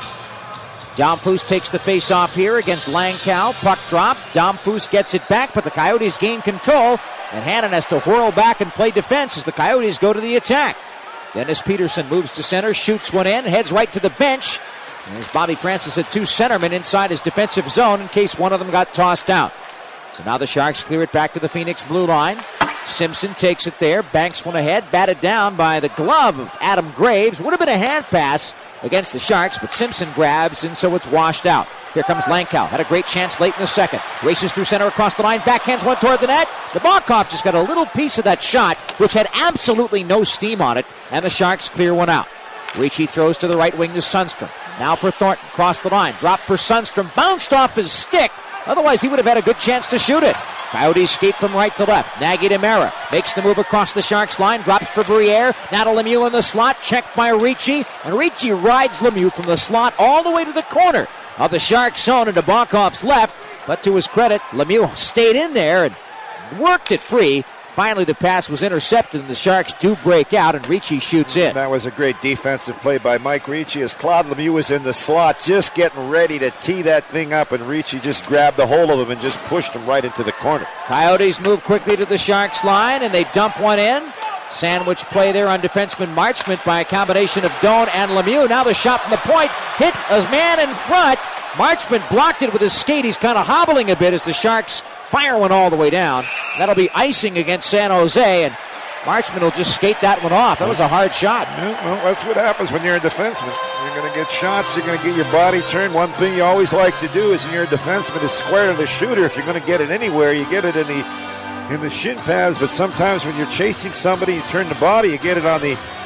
Domfus takes the face-off here against Langkow. Puck drop. Domfus gets it back, but the Coyotes gain control, and Hannon has to whirl back and play defense as the Coyotes go to the attack. Dennis Peterson moves to center, shoots one in, heads right to the bench. As Bobby Francis had 2 centermen inside his defensive zone in case one of them got tossed out. So now the Sharks clear it back to the Phoenix blue line. Simpson takes it there, banks one ahead, batted down by the glove of Adam Graves. Would have been a hand pass against the Sharks, but Simpson grabs, and so it's washed out. Here comes Langkow. Had a great chance late in the second. Races through center across the line, backhands one toward the net. Nabokov just got a little piece of that shot, which had absolutely no steam on it, and the Sharks clear one out. Ricci throws to the right wing to Sundstrom. Now for Thornton, across the line. Drop for Sundstrom, bounced off his stick. Otherwise, he would have had a good chance to shoot it. Coyotes skate from right to left. Nagy to Mara. Makes the move across the Sharks line. Drops for Briere. Now to Lemieux in the slot. Checked by Ricci. And Ricci rides Lemieux from the slot all the way to the corner of the Sharks zone into Bokov's left. But to his credit, Lemieux stayed in there and worked it free. Finally, the pass was intercepted, and the Sharks do break out, and Ricci shoots in. That was a great defensive play by Mike Ricci as Claude Lemieux was in the slot, just getting ready to tee that thing up, and Ricci just grabbed a hold of him and just pushed him right into the corner. Coyotes move quickly to the Sharks line, and they dump one in. Sandwich play there on defenseman Marchment by a combination of Doan and Lemieux. Now the shot from the point, hit a man in front. Marchment blocked it with his skate. He's kind of hobbling a bit as the Sharks fire one all the way down. That'll be icing against San Jose, and Marchment will just skate that one off. That was a hard shot. Yeah, well, that's what happens when you're a defenseman. You're going to get shots. You're going to get your body turned. One thing you always like to do is when you're a defenseman is square to the shooter. If you're going to get it anywhere, you get it in the shin pads. But sometimes when you're chasing somebody, you turn the body, you get it on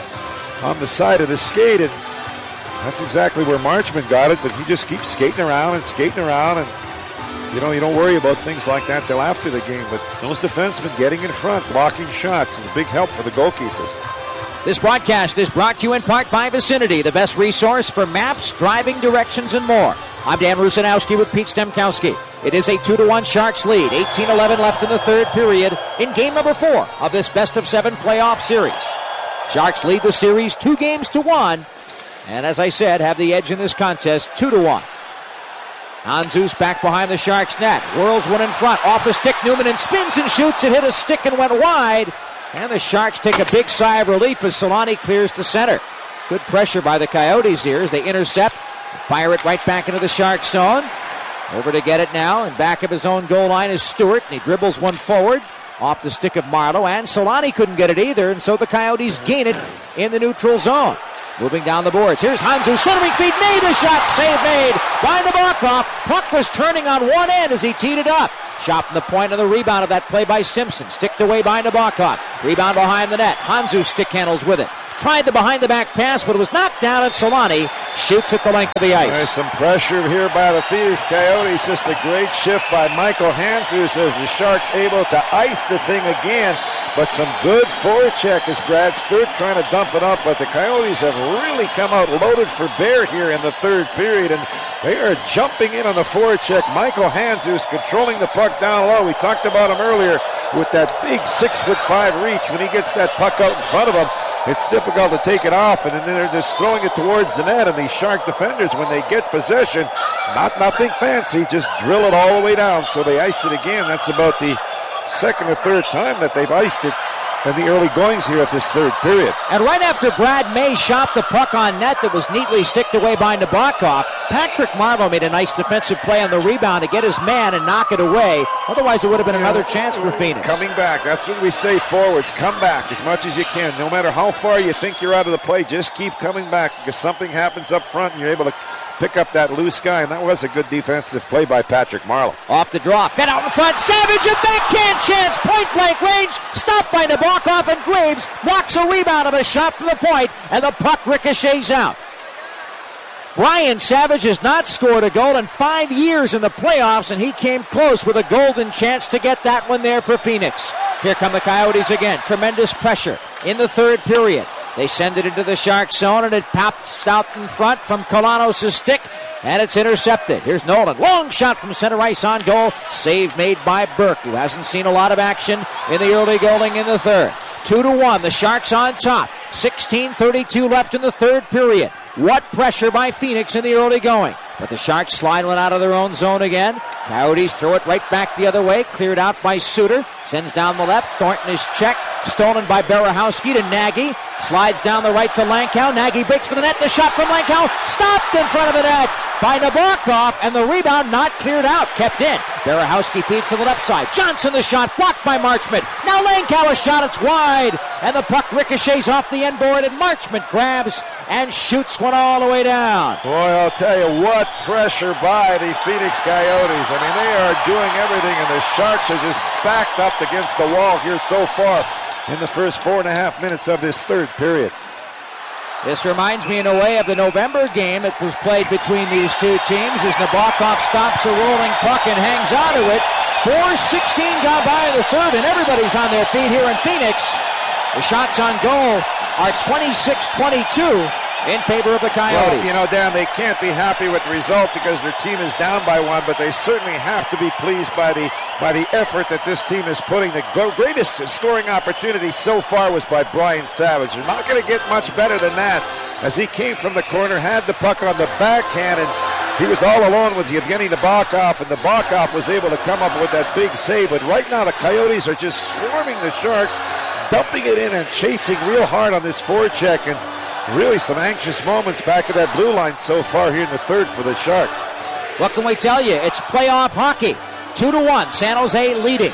the side of the skate, and that's exactly where Marchment got it. But he just keeps skating around, and you don't worry about things like that till after the game. But those defensemen getting in front, blocking shots is a big help for the goalkeepers. This broadcast is brought to you in part by Vicinity, the best resource for maps, driving directions, and more. I'm Dan Rusanowski with Pete Stemkowski. It is a 2-1 Sharks lead. 18-11 left in the third period in game number 4 of this best-of-7 playoff series. Sharks lead the series 2-1, and as I said, have the edge in this contest 2-1. Handzus back behind the Sharks net. Whirls one in front. Off the stick, Newman and spins and shoots. It hit a stick and went wide. And the Sharks take a big sigh of relief as Solani clears to center. Good pressure by the Coyotes here as they intercept. Fire it right back into the Sharks zone. Over to get it now. And back of his own goal line is Stewart. And he dribbles one forward. Off the stick of Marleau. And Solani couldn't get it either. And so the Coyotes gain it in the neutral zone. Moving down the boards. Here's Handzus, centering feed, made the shot, save made by Nabokov. Puck was turning on one end as he teed it up. Shot from the point of the rebound of that play by Simpson. Sticked away by Nabokov. Rebound behind the net. Handzus stick handles with it. Tried the behind-the-back pass, but it was knocked down, and Solani shoots at the length of the ice. There's some pressure here by the Phoenix Coyotes. Just a great shift by Michael Handzus as the Sharks able to ice the thing again. But some good forecheck as Brad Stewart trying to dump it up. But the Coyotes have really come out loaded for bear here in the third period. And they are jumping in on the forecheck. Michael Handzus controlling the puck down low. We talked about him earlier with that big 6'5" reach. When he gets that puck out in front of him, it's difficult to take it off, and then they're just throwing it towards the net. And these Shark defenders, when they get possession, nothing fancy, just drill it all the way down. So they ice it again. That's about the second or third time that they've iced it in the early goings here of this third period. And right after Brad May shot the puck on net that was neatly sticked away by Nabokov, Patrick Marleau made a nice defensive play on the rebound to get his man and knock it away. Otherwise, it would have been another chance for Phoenix. Coming back. That's what we say, forwards. Come back as much as you can. No matter how far you think you're out of the play, just keep coming back because something happens up front and you're able to pick up that loose guy, and that was a good defensive play by Patrick Marleau. Off the draw, fed out in front, Savage, a backhand chance, point-blank range, stopped by Nabokov, and Graves walks a rebound of a shot from the point, and the puck ricochets out. Brian Savage has not scored a goal in 5 years in the playoffs, and he came close with a golden chance to get that one there for Phoenix. Here come the Coyotes again. Tremendous pressure in the third period. They send it into the Shark zone, and it pops out in front from Kolanos' stick, and it's intercepted. Here's Nolan. Long shot from center ice on goal. Save made by Burke, who hasn't seen a lot of action in the early going in the third. 2-1, the Sharks on top. 16:32 left in the third period. What pressure by Phoenix in the early going. But the Sharks slide one out of their own zone again. Coyotes throw it right back the other way. Cleared out by Suter. Sends down the left. Thornton is checked. Stolen by Berehowski to Nagy. Slides down the right to Lankow. Nagy breaks for the net. The shot from Lankow. Stopped in front of the net by Nabokov. And the rebound not cleared out. Kept in. Berehowski feeds to the left side. Johnson the shot. Blocked by Marchment. Now Lankow a shot. It's wide. And the puck ricochets off the end board. And Marchment grabs and shoots one all the way down. Boy, I'll tell you what pressure by the Phoenix Coyotes. I mean, they are doing everything, and the Sharks are just backed up against the wall here so far in the first 4.5 minutes of this third period. This reminds me in a way of the November game that was played between these two teams as Nabokov stops a rolling puck and hangs onto it. 4:16 gone by in the third, and everybody's on their feet here in Phoenix. The shots on goal are 26-22 in favor of the Coyotes. Well, you know, Dan, they can't be happy with the result because their team is down by one, but they certainly have to be pleased by the effort that this team is putting. The greatest scoring opportunity so far was by Brian Savage. They're not going to get much better than that as he came from the corner, had the puck on the backhand, and he was all alone with Yevgeny Nabokov, and Nabokov was able to come up with that big save. But right now the Coyotes are just swarming the Sharks, dumping it in and chasing real hard on this forecheck, and really some anxious moments back at that blue line so far here in the third for the Sharks. What can we tell you? It's playoff hockey. 2-1, San Jose leading.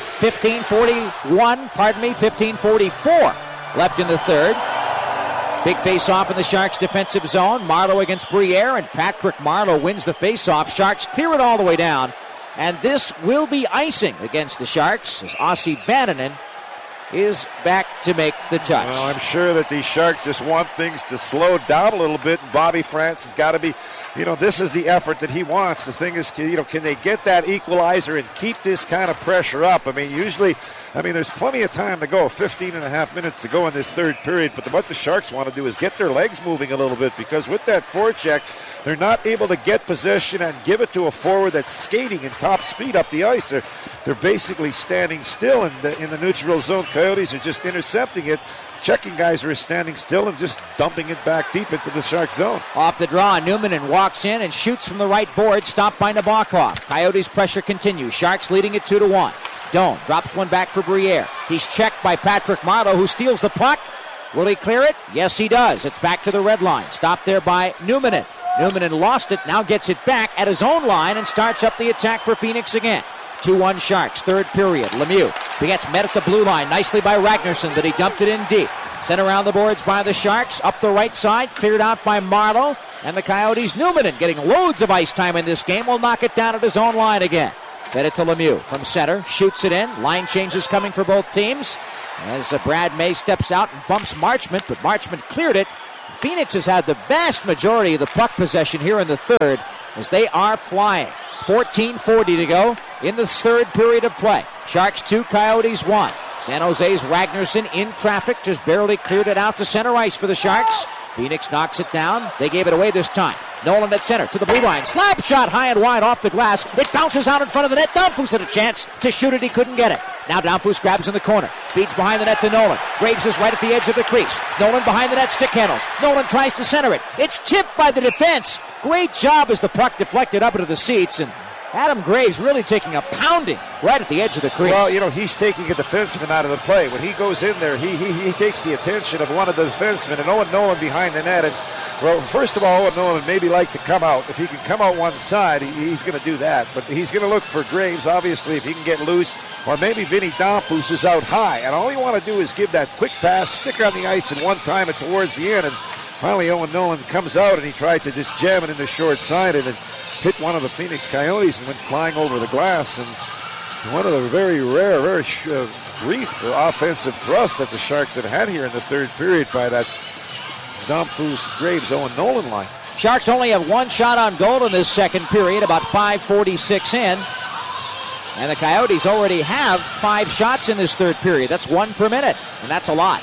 15:44 left in the third. Big face-off in the Sharks' defensive zone. Marleau against Briere, and Patrick Marleau wins the face-off. Sharks clear it all the way down, and this will be icing against the Sharks as Ossi Vananen is back to make the touch. Well, I'm sure that the Sharks just want things to slow down a little bit. Bobby France has got to be this is the effort that he wants. The thing is, can they get that equalizer and keep this kind of pressure up? Usually, there's plenty of time to go, 15 and a half minutes to go in this third period, but what the Sharks want to do is get their legs moving a little bit, because with that forecheck, they're not able to get possession and give it to a forward that's skating in top speed up the ice. They're basically standing still in the neutral zone. Coyotes are just intercepting it. Checking guys are standing still and just dumping it back deep into the Shark zone. Off the draw, Newman walks in and shoots from the right board, stopped by Nabokov. Coyotes' pressure continues. Sharks leading it 2-1. Doan drops one back for Briere. He's checked by Patrick Marleau, who steals the puck. Will he clear it? Yes, he does. It's back to the red line. Stopped there by Newman. Newman lost it, now gets it back at his own line and starts up the attack for Phoenix again. 2-1 Sharks, third period. Lemieux gets met at the blue line nicely by Ragnarsson, but he dumped it in deep. Sent around the boards by the Sharks, up the right side, cleared out by Marleau, and the Coyotes. Newman, getting loads of ice time in this game, will knock it down at his own line again. Fed it to Lemieux from center, shoots it in. Line changes coming for both teams as Brad May steps out and bumps Marchment, but Marchment cleared it. Phoenix has had the vast majority of the puck possession here in the third as they are flying. 14:40 to go in the third period of play. Sharks 2, Coyotes 1. San Jose's Ragnarsson in traffic, just barely cleared it out to center ice for the Sharks. Phoenix knocks it down. They gave it away this time. Nolan at center to the blue line. Slap shot high and wide off the glass. It bounces out in front of the net. Domfus had a chance to shoot it. He couldn't get it. Now Domfus grabs in the corner. Feeds behind the net to Nolan. Graves is right at the edge of the crease. Nolan behind the net, stick handles. Nolan tries to center it. It's chipped by the defense. Great job as the puck deflected up into the seats, and Adam Graves really taking a pounding right at the edge of the crease. Well, he's taking a defenseman out of the play. When he goes in there, he takes the attention of one of the defensemen, and Owen Nolan behind the net. And, well, first of all, Owen Nolan maybe like to come out. If he can come out one side, he's going to do that. But he's going to look for Graves, obviously, if he can get loose. Or maybe Vinny Domfus is out high. And all you want to do is give that quick pass, stick on the ice, and one time it towards the end. And finally, Owen Nolan comes out, and he tried to just jam it in the short side, and it hit one of the Phoenix Coyotes and went flying over the glass. And one of the very rare, very brief offensive thrusts that the Sharks have had here in the third period by that Domfus, Graves, Owen Nolan line. Sharks only have one shot on goal in this second period, about 5:46 in. And the Coyotes already have 5 shots in this third period. That's 1 per minute, and that's a lot.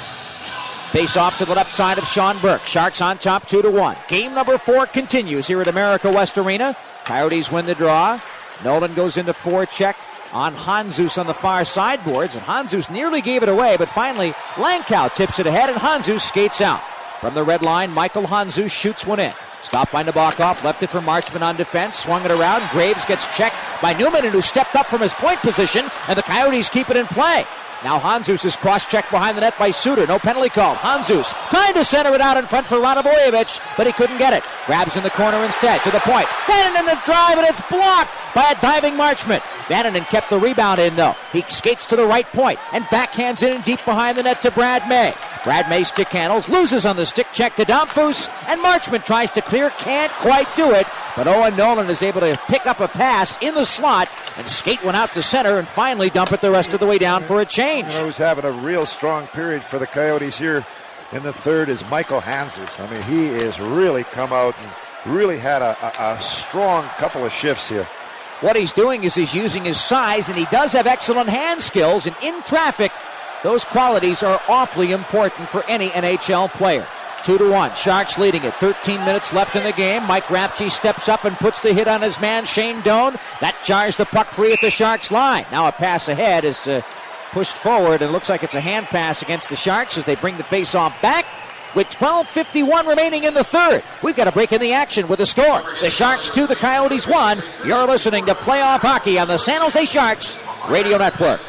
Face off to the left side of Sean Burke. Sharks on top 2-1. Game number 4 continues here at America West Arena. Coyotes win the draw. Nolan goes into forecheck on Hanzus on the far sideboards, and Hanzus nearly gave it away, but finally Lankow tips it ahead, and Hanzus skates out. From the red line, Michael Hanzus shoots one in. Stopped by Nabokov, left it for Marchment on defense, swung it around. Graves gets checked by Newman, who stepped up from his point position, and the Coyotes keep it in play. Now Hanzus is cross-checked behind the net by Suter. No penalty called. Hanzus trying to center it out in front for Radovojevich, but he couldn't get it. Grabs in the corner instead, to the point. Vananen the drive, and it's blocked by a diving Marchment. Vananen kept the rebound in, though. He skates to the right point and backhands in deep behind the net to Brad May. Brad May stick handles, loses on the stick check to Domfus, and Marchment tries to clear, can't quite do it. But Owen Nolan is able to pick up a pass in the slot and skate one out to center and finally dump it the rest of the way down for a change. Who's having a real strong period for the Coyotes here in the third is Michael Hanzus. He has really come out and really had a strong couple of shifts here. What he's doing is he's using his size, and he does have excellent hand skills, and in traffic, those qualities are awfully important for any NHL player. 2-1. Sharks leading it. 13 minutes left in the game. Mike Rafchi steps up and puts the hit on his man, Shane Doan. That jars the puck free at the Sharks line. Now a pass ahead is pushed forward, and looks like it's a hand pass against the Sharks as they bring the face-off back. With 12:51 remaining in the third, we've got a break in the action with a score. The Sharks 2, the Coyotes 1. You're listening to Playoff Hockey on the San Jose Sharks Radio Network.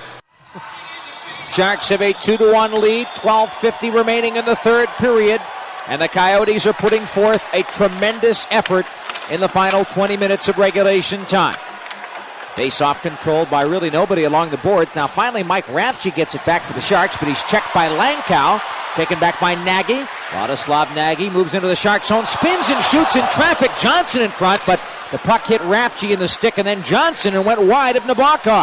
Sharks have a 2-1 lead, 12:50 remaining in the third period, and the Coyotes are putting forth a tremendous effort in the final 20 minutes of regulation time. Face-off controlled by really nobody along the board. Now finally Mike Rafchi gets it back for the Sharks, but he's checked by Lankow. Taken back by Nagy. Vladislav Nagy moves into the Shark zone, spins and shoots in traffic. Johnson in front, but the puck hit Rafchi in the stick and then Johnson and went wide of Nabokov.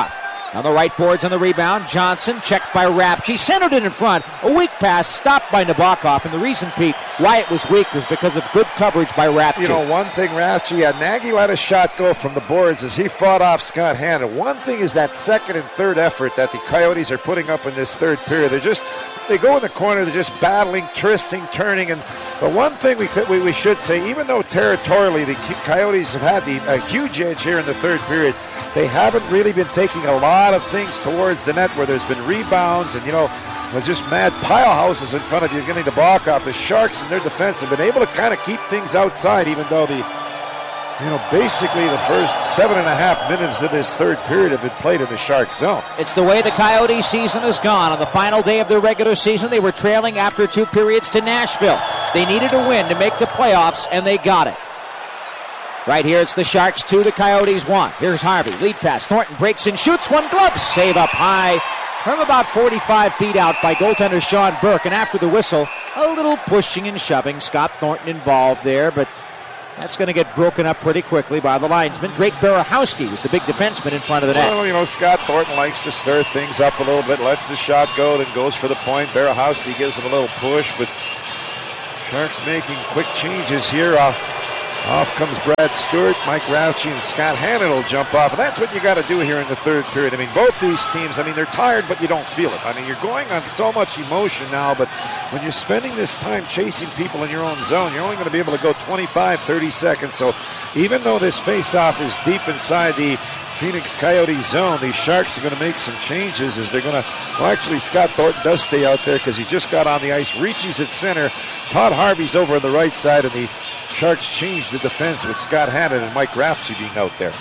On the right boards on the rebound, Johnson checked by Rafchi, centered it in front. A weak pass stopped by Nabokov, and the reason, Pete, why it was weak was because of good coverage by Rafchi. You know, one thing Rafchi had, Nagy let a shot go from the boards as he fought off Scott Hannon. One thing is that second and third effort that the Coyotes are putting up in this third period. They go in the corner, they're just battling, twisting, turning, but one thing we should say, even though territorially the Coyotes have had a huge edge here in the third period, they haven't really been taking a lot of things towards the net where there's been rebounds and, just mad pile houses in front of you getting the block off. The Sharks and their defense have been able to kind of keep things outside, even though basically the first 7.5 minutes of this third period have been played in the Sharks zone. It's the way the Coyote season has gone. On the final day of their regular season, they were trailing after 2 periods to Nashville. They needed a win to make the playoffs, and they got it. Right here, it's the Sharks 2, the Coyotes 1. Here's Harvey, lead pass. Thornton breaks in, shoots one, glove save up high from about 45 feet out by goaltender Sean Burke. And after the whistle, a little pushing and shoving. Scott Thornton involved there, but that's going to get broken up pretty quickly by the linesman. Drake Berehowski was the big defenseman in front of the net. Well, Scott Thornton likes to stir things up a little bit, lets the shot go, then goes for the point. Berehowski gives him a little push, but Sharks making quick changes here. Off comes Brad Stewart, Mike Rafchi, and Scott Hannon will jump off. And that's what you got to do here in the third period. Both these teams, they're tired, but you don't feel it. You're going on so much emotion now, but when you're spending this time chasing people in your own zone, you're only going to be able to go 25, 30 seconds. So even though this face-off is deep inside the Phoenix Coyote zone, these Sharks are going to make some changes as they're going to, actually Scott Thornton does stay out there because he just got on the ice. Ricci's at center. Todd Harvey's over on the right side, and the Sharks changed the defense with Scott Hannon and Mike Rafchi being out there.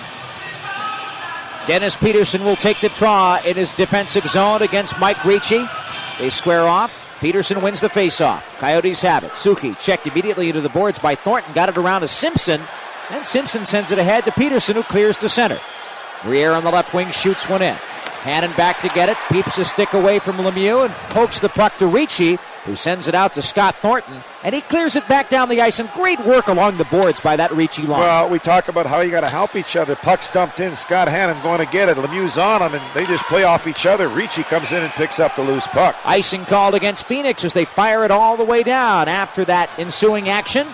Dennis Peterson will take the draw in his defensive zone against Mike Ricci. They square off. Peterson wins the faceoff. Coyotes have it. Suki checked immediately into the boards by Thornton. Got it around to Simpson. And Simpson sends it ahead to Peterson, who clears to center. Briere on the left wing shoots one in. Hannon back to get it. Peeps a stick away from Lemieux and pokes the puck to Ricci, who sends it out to Scott Thornton. And he clears it back down the ice. And great work along the boards by that Ricci line. Well, we talk about how you got to help each other. Puck stumped in. Scott Hannon going to get it. Lemieux's on him, and they just play off each other. Ricci comes in and picks up the loose puck. Icing called against Phoenix as they fire it all the way down after that ensuing action.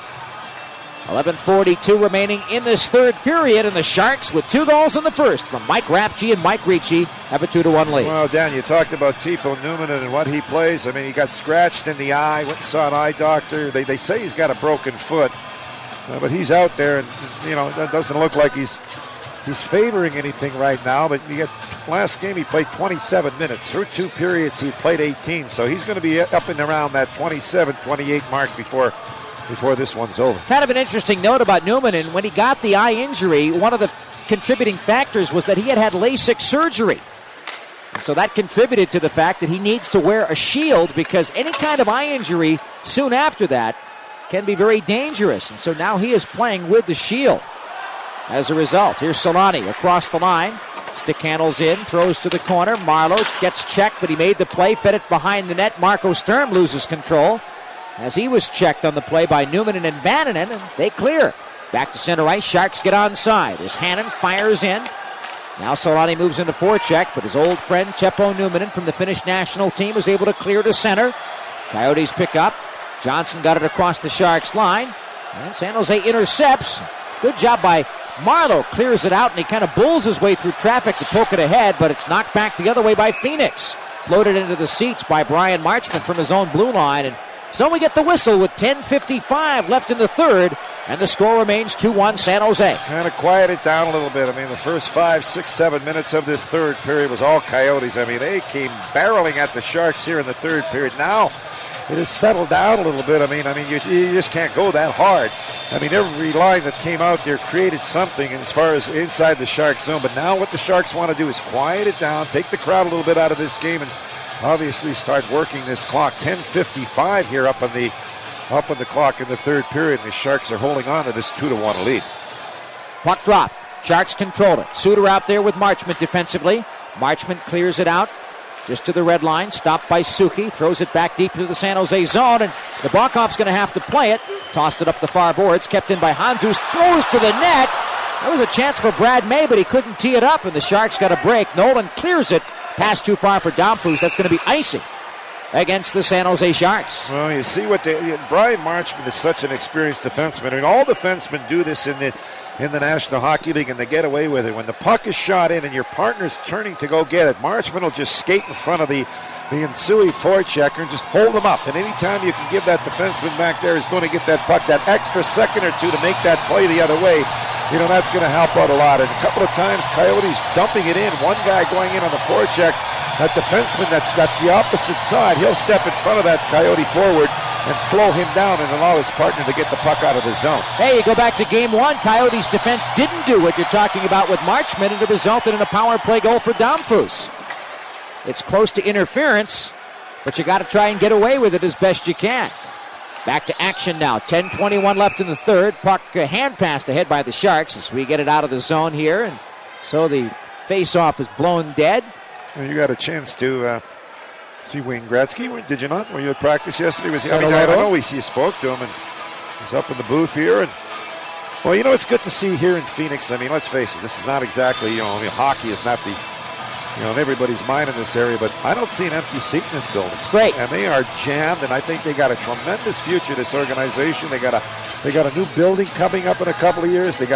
11:42 remaining in this third period, and the Sharks, with 2 goals in the first from Mike Rafchi and Mike Ricci, have a 2-1 lead. Well, Dan, you talked about Teppo Numminen and what he plays. He got scratched in the eye, went and saw an eye doctor. They say he's got a broken foot, but he's out there, and that doesn't look like he's favoring anything right now. But last game he played 27 minutes. Through 2 periods he played 18, so he's going to be up and around that 27, 28 mark before this one's over. Kind of an interesting note about Numminen. When he got the eye injury, one of the contributing factors was that he had LASIK surgery. And so that contributed to the fact that he needs to wear a shield, because any kind of eye injury soon after that can be very dangerous. And so now he is playing with the shield. As a result, here's Solani across the line. Stick handles in, throws to the corner. Marleau gets checked, but he made the play, fed it behind the net. Marco Sturm loses control as he was checked on the play by Numminen and Vananen, and they clear. Back to center ice, Sharks get onside as Hannon fires in. Now Solani moves into forecheck, but his old friend Teppo Numminen from the Finnish national team was able to clear to center. Coyotes pick up. Johnson got it across the Sharks line, and San Jose intercepts. Good job by Marleau, clears it out, and he kind of bulls his way through traffic to poke it ahead, but it's knocked back the other way by Phoenix. Floated into the seats by Brian Marchment from his own blue line, and so we get the whistle with 10:55 left in the third, and the score remains 2-1 San Jose. Kind of quieted down a little bit. The first 5, 6, 7 minutes of this third period was all Coyotes. They came barreling at the Sharks here in the third period. Now it has settled down a little bit. You just can't go that hard. Every line that came out there created something as far as inside the Sharks zone. But now what the Sharks want to do is quiet it down, take the crowd a little bit out of this game, and obviously start working this clock. 10:55 here up on the clock in the third period, and the Sharks are holding on to this 2-1 lead. Puck drop. Sharks control it. Suter out there with Marchment defensively. Marchment clears it out just to the red line. Stopped by Suki. Throws it back deep to the San Jose zone, and Nabokov's going to have to play it. Tossed it up the far boards. Kept in by Handzus. Throws to the net. There was a chance for Brad May, but he couldn't tee it up, and the Sharks got a break. Nolan clears it. Pass too far for Domfus. That's going to be icing against the San Jose Sharks. Well, you see what Brian Marchment is such an experienced defenseman. I mean, all defensemen do this in the National Hockey League, and they get away with it. When the puck is shot in and your partner's turning to go get it, Marchment will just skate in front of the Insui forechecker and just hold him up. And anytime you can give that defenseman back there is going to get that puck that extra second or two to make that play the other way, that's going to help out a lot. And a couple of times, Coyotes dumping it in. One guy going in on the forecheck. That defenseman that's the opposite side, he'll step in front of that Coyote forward and slow him down and allow his partner to get the puck out of the zone. Hey, you go back to game one, Coyotes defense didn't do what you're talking about with Marchment, and it resulted in a power play goal for Domfus. It's close to interference, but you got to try and get away with it as best you can. Back to action now. 10:21 left in the third. Puck hand passed ahead by the Sharks as we get it out of the zone here, and so the face-off is blown dead. Well, you got a chance to see Wayne Gretzky, did you not? Were you at practice yesterday? I know you spoke to him, and he's up in the booth here. And well, it's good to see here in Phoenix. I mean, let's face it, this is not exactly, hockey is not the, in everybody's mind in this area, but I don't see an empty seat in this building. It's great. And they are jammed, and I think they got a tremendous future, this organization. They got a new building coming up in a couple of years. They got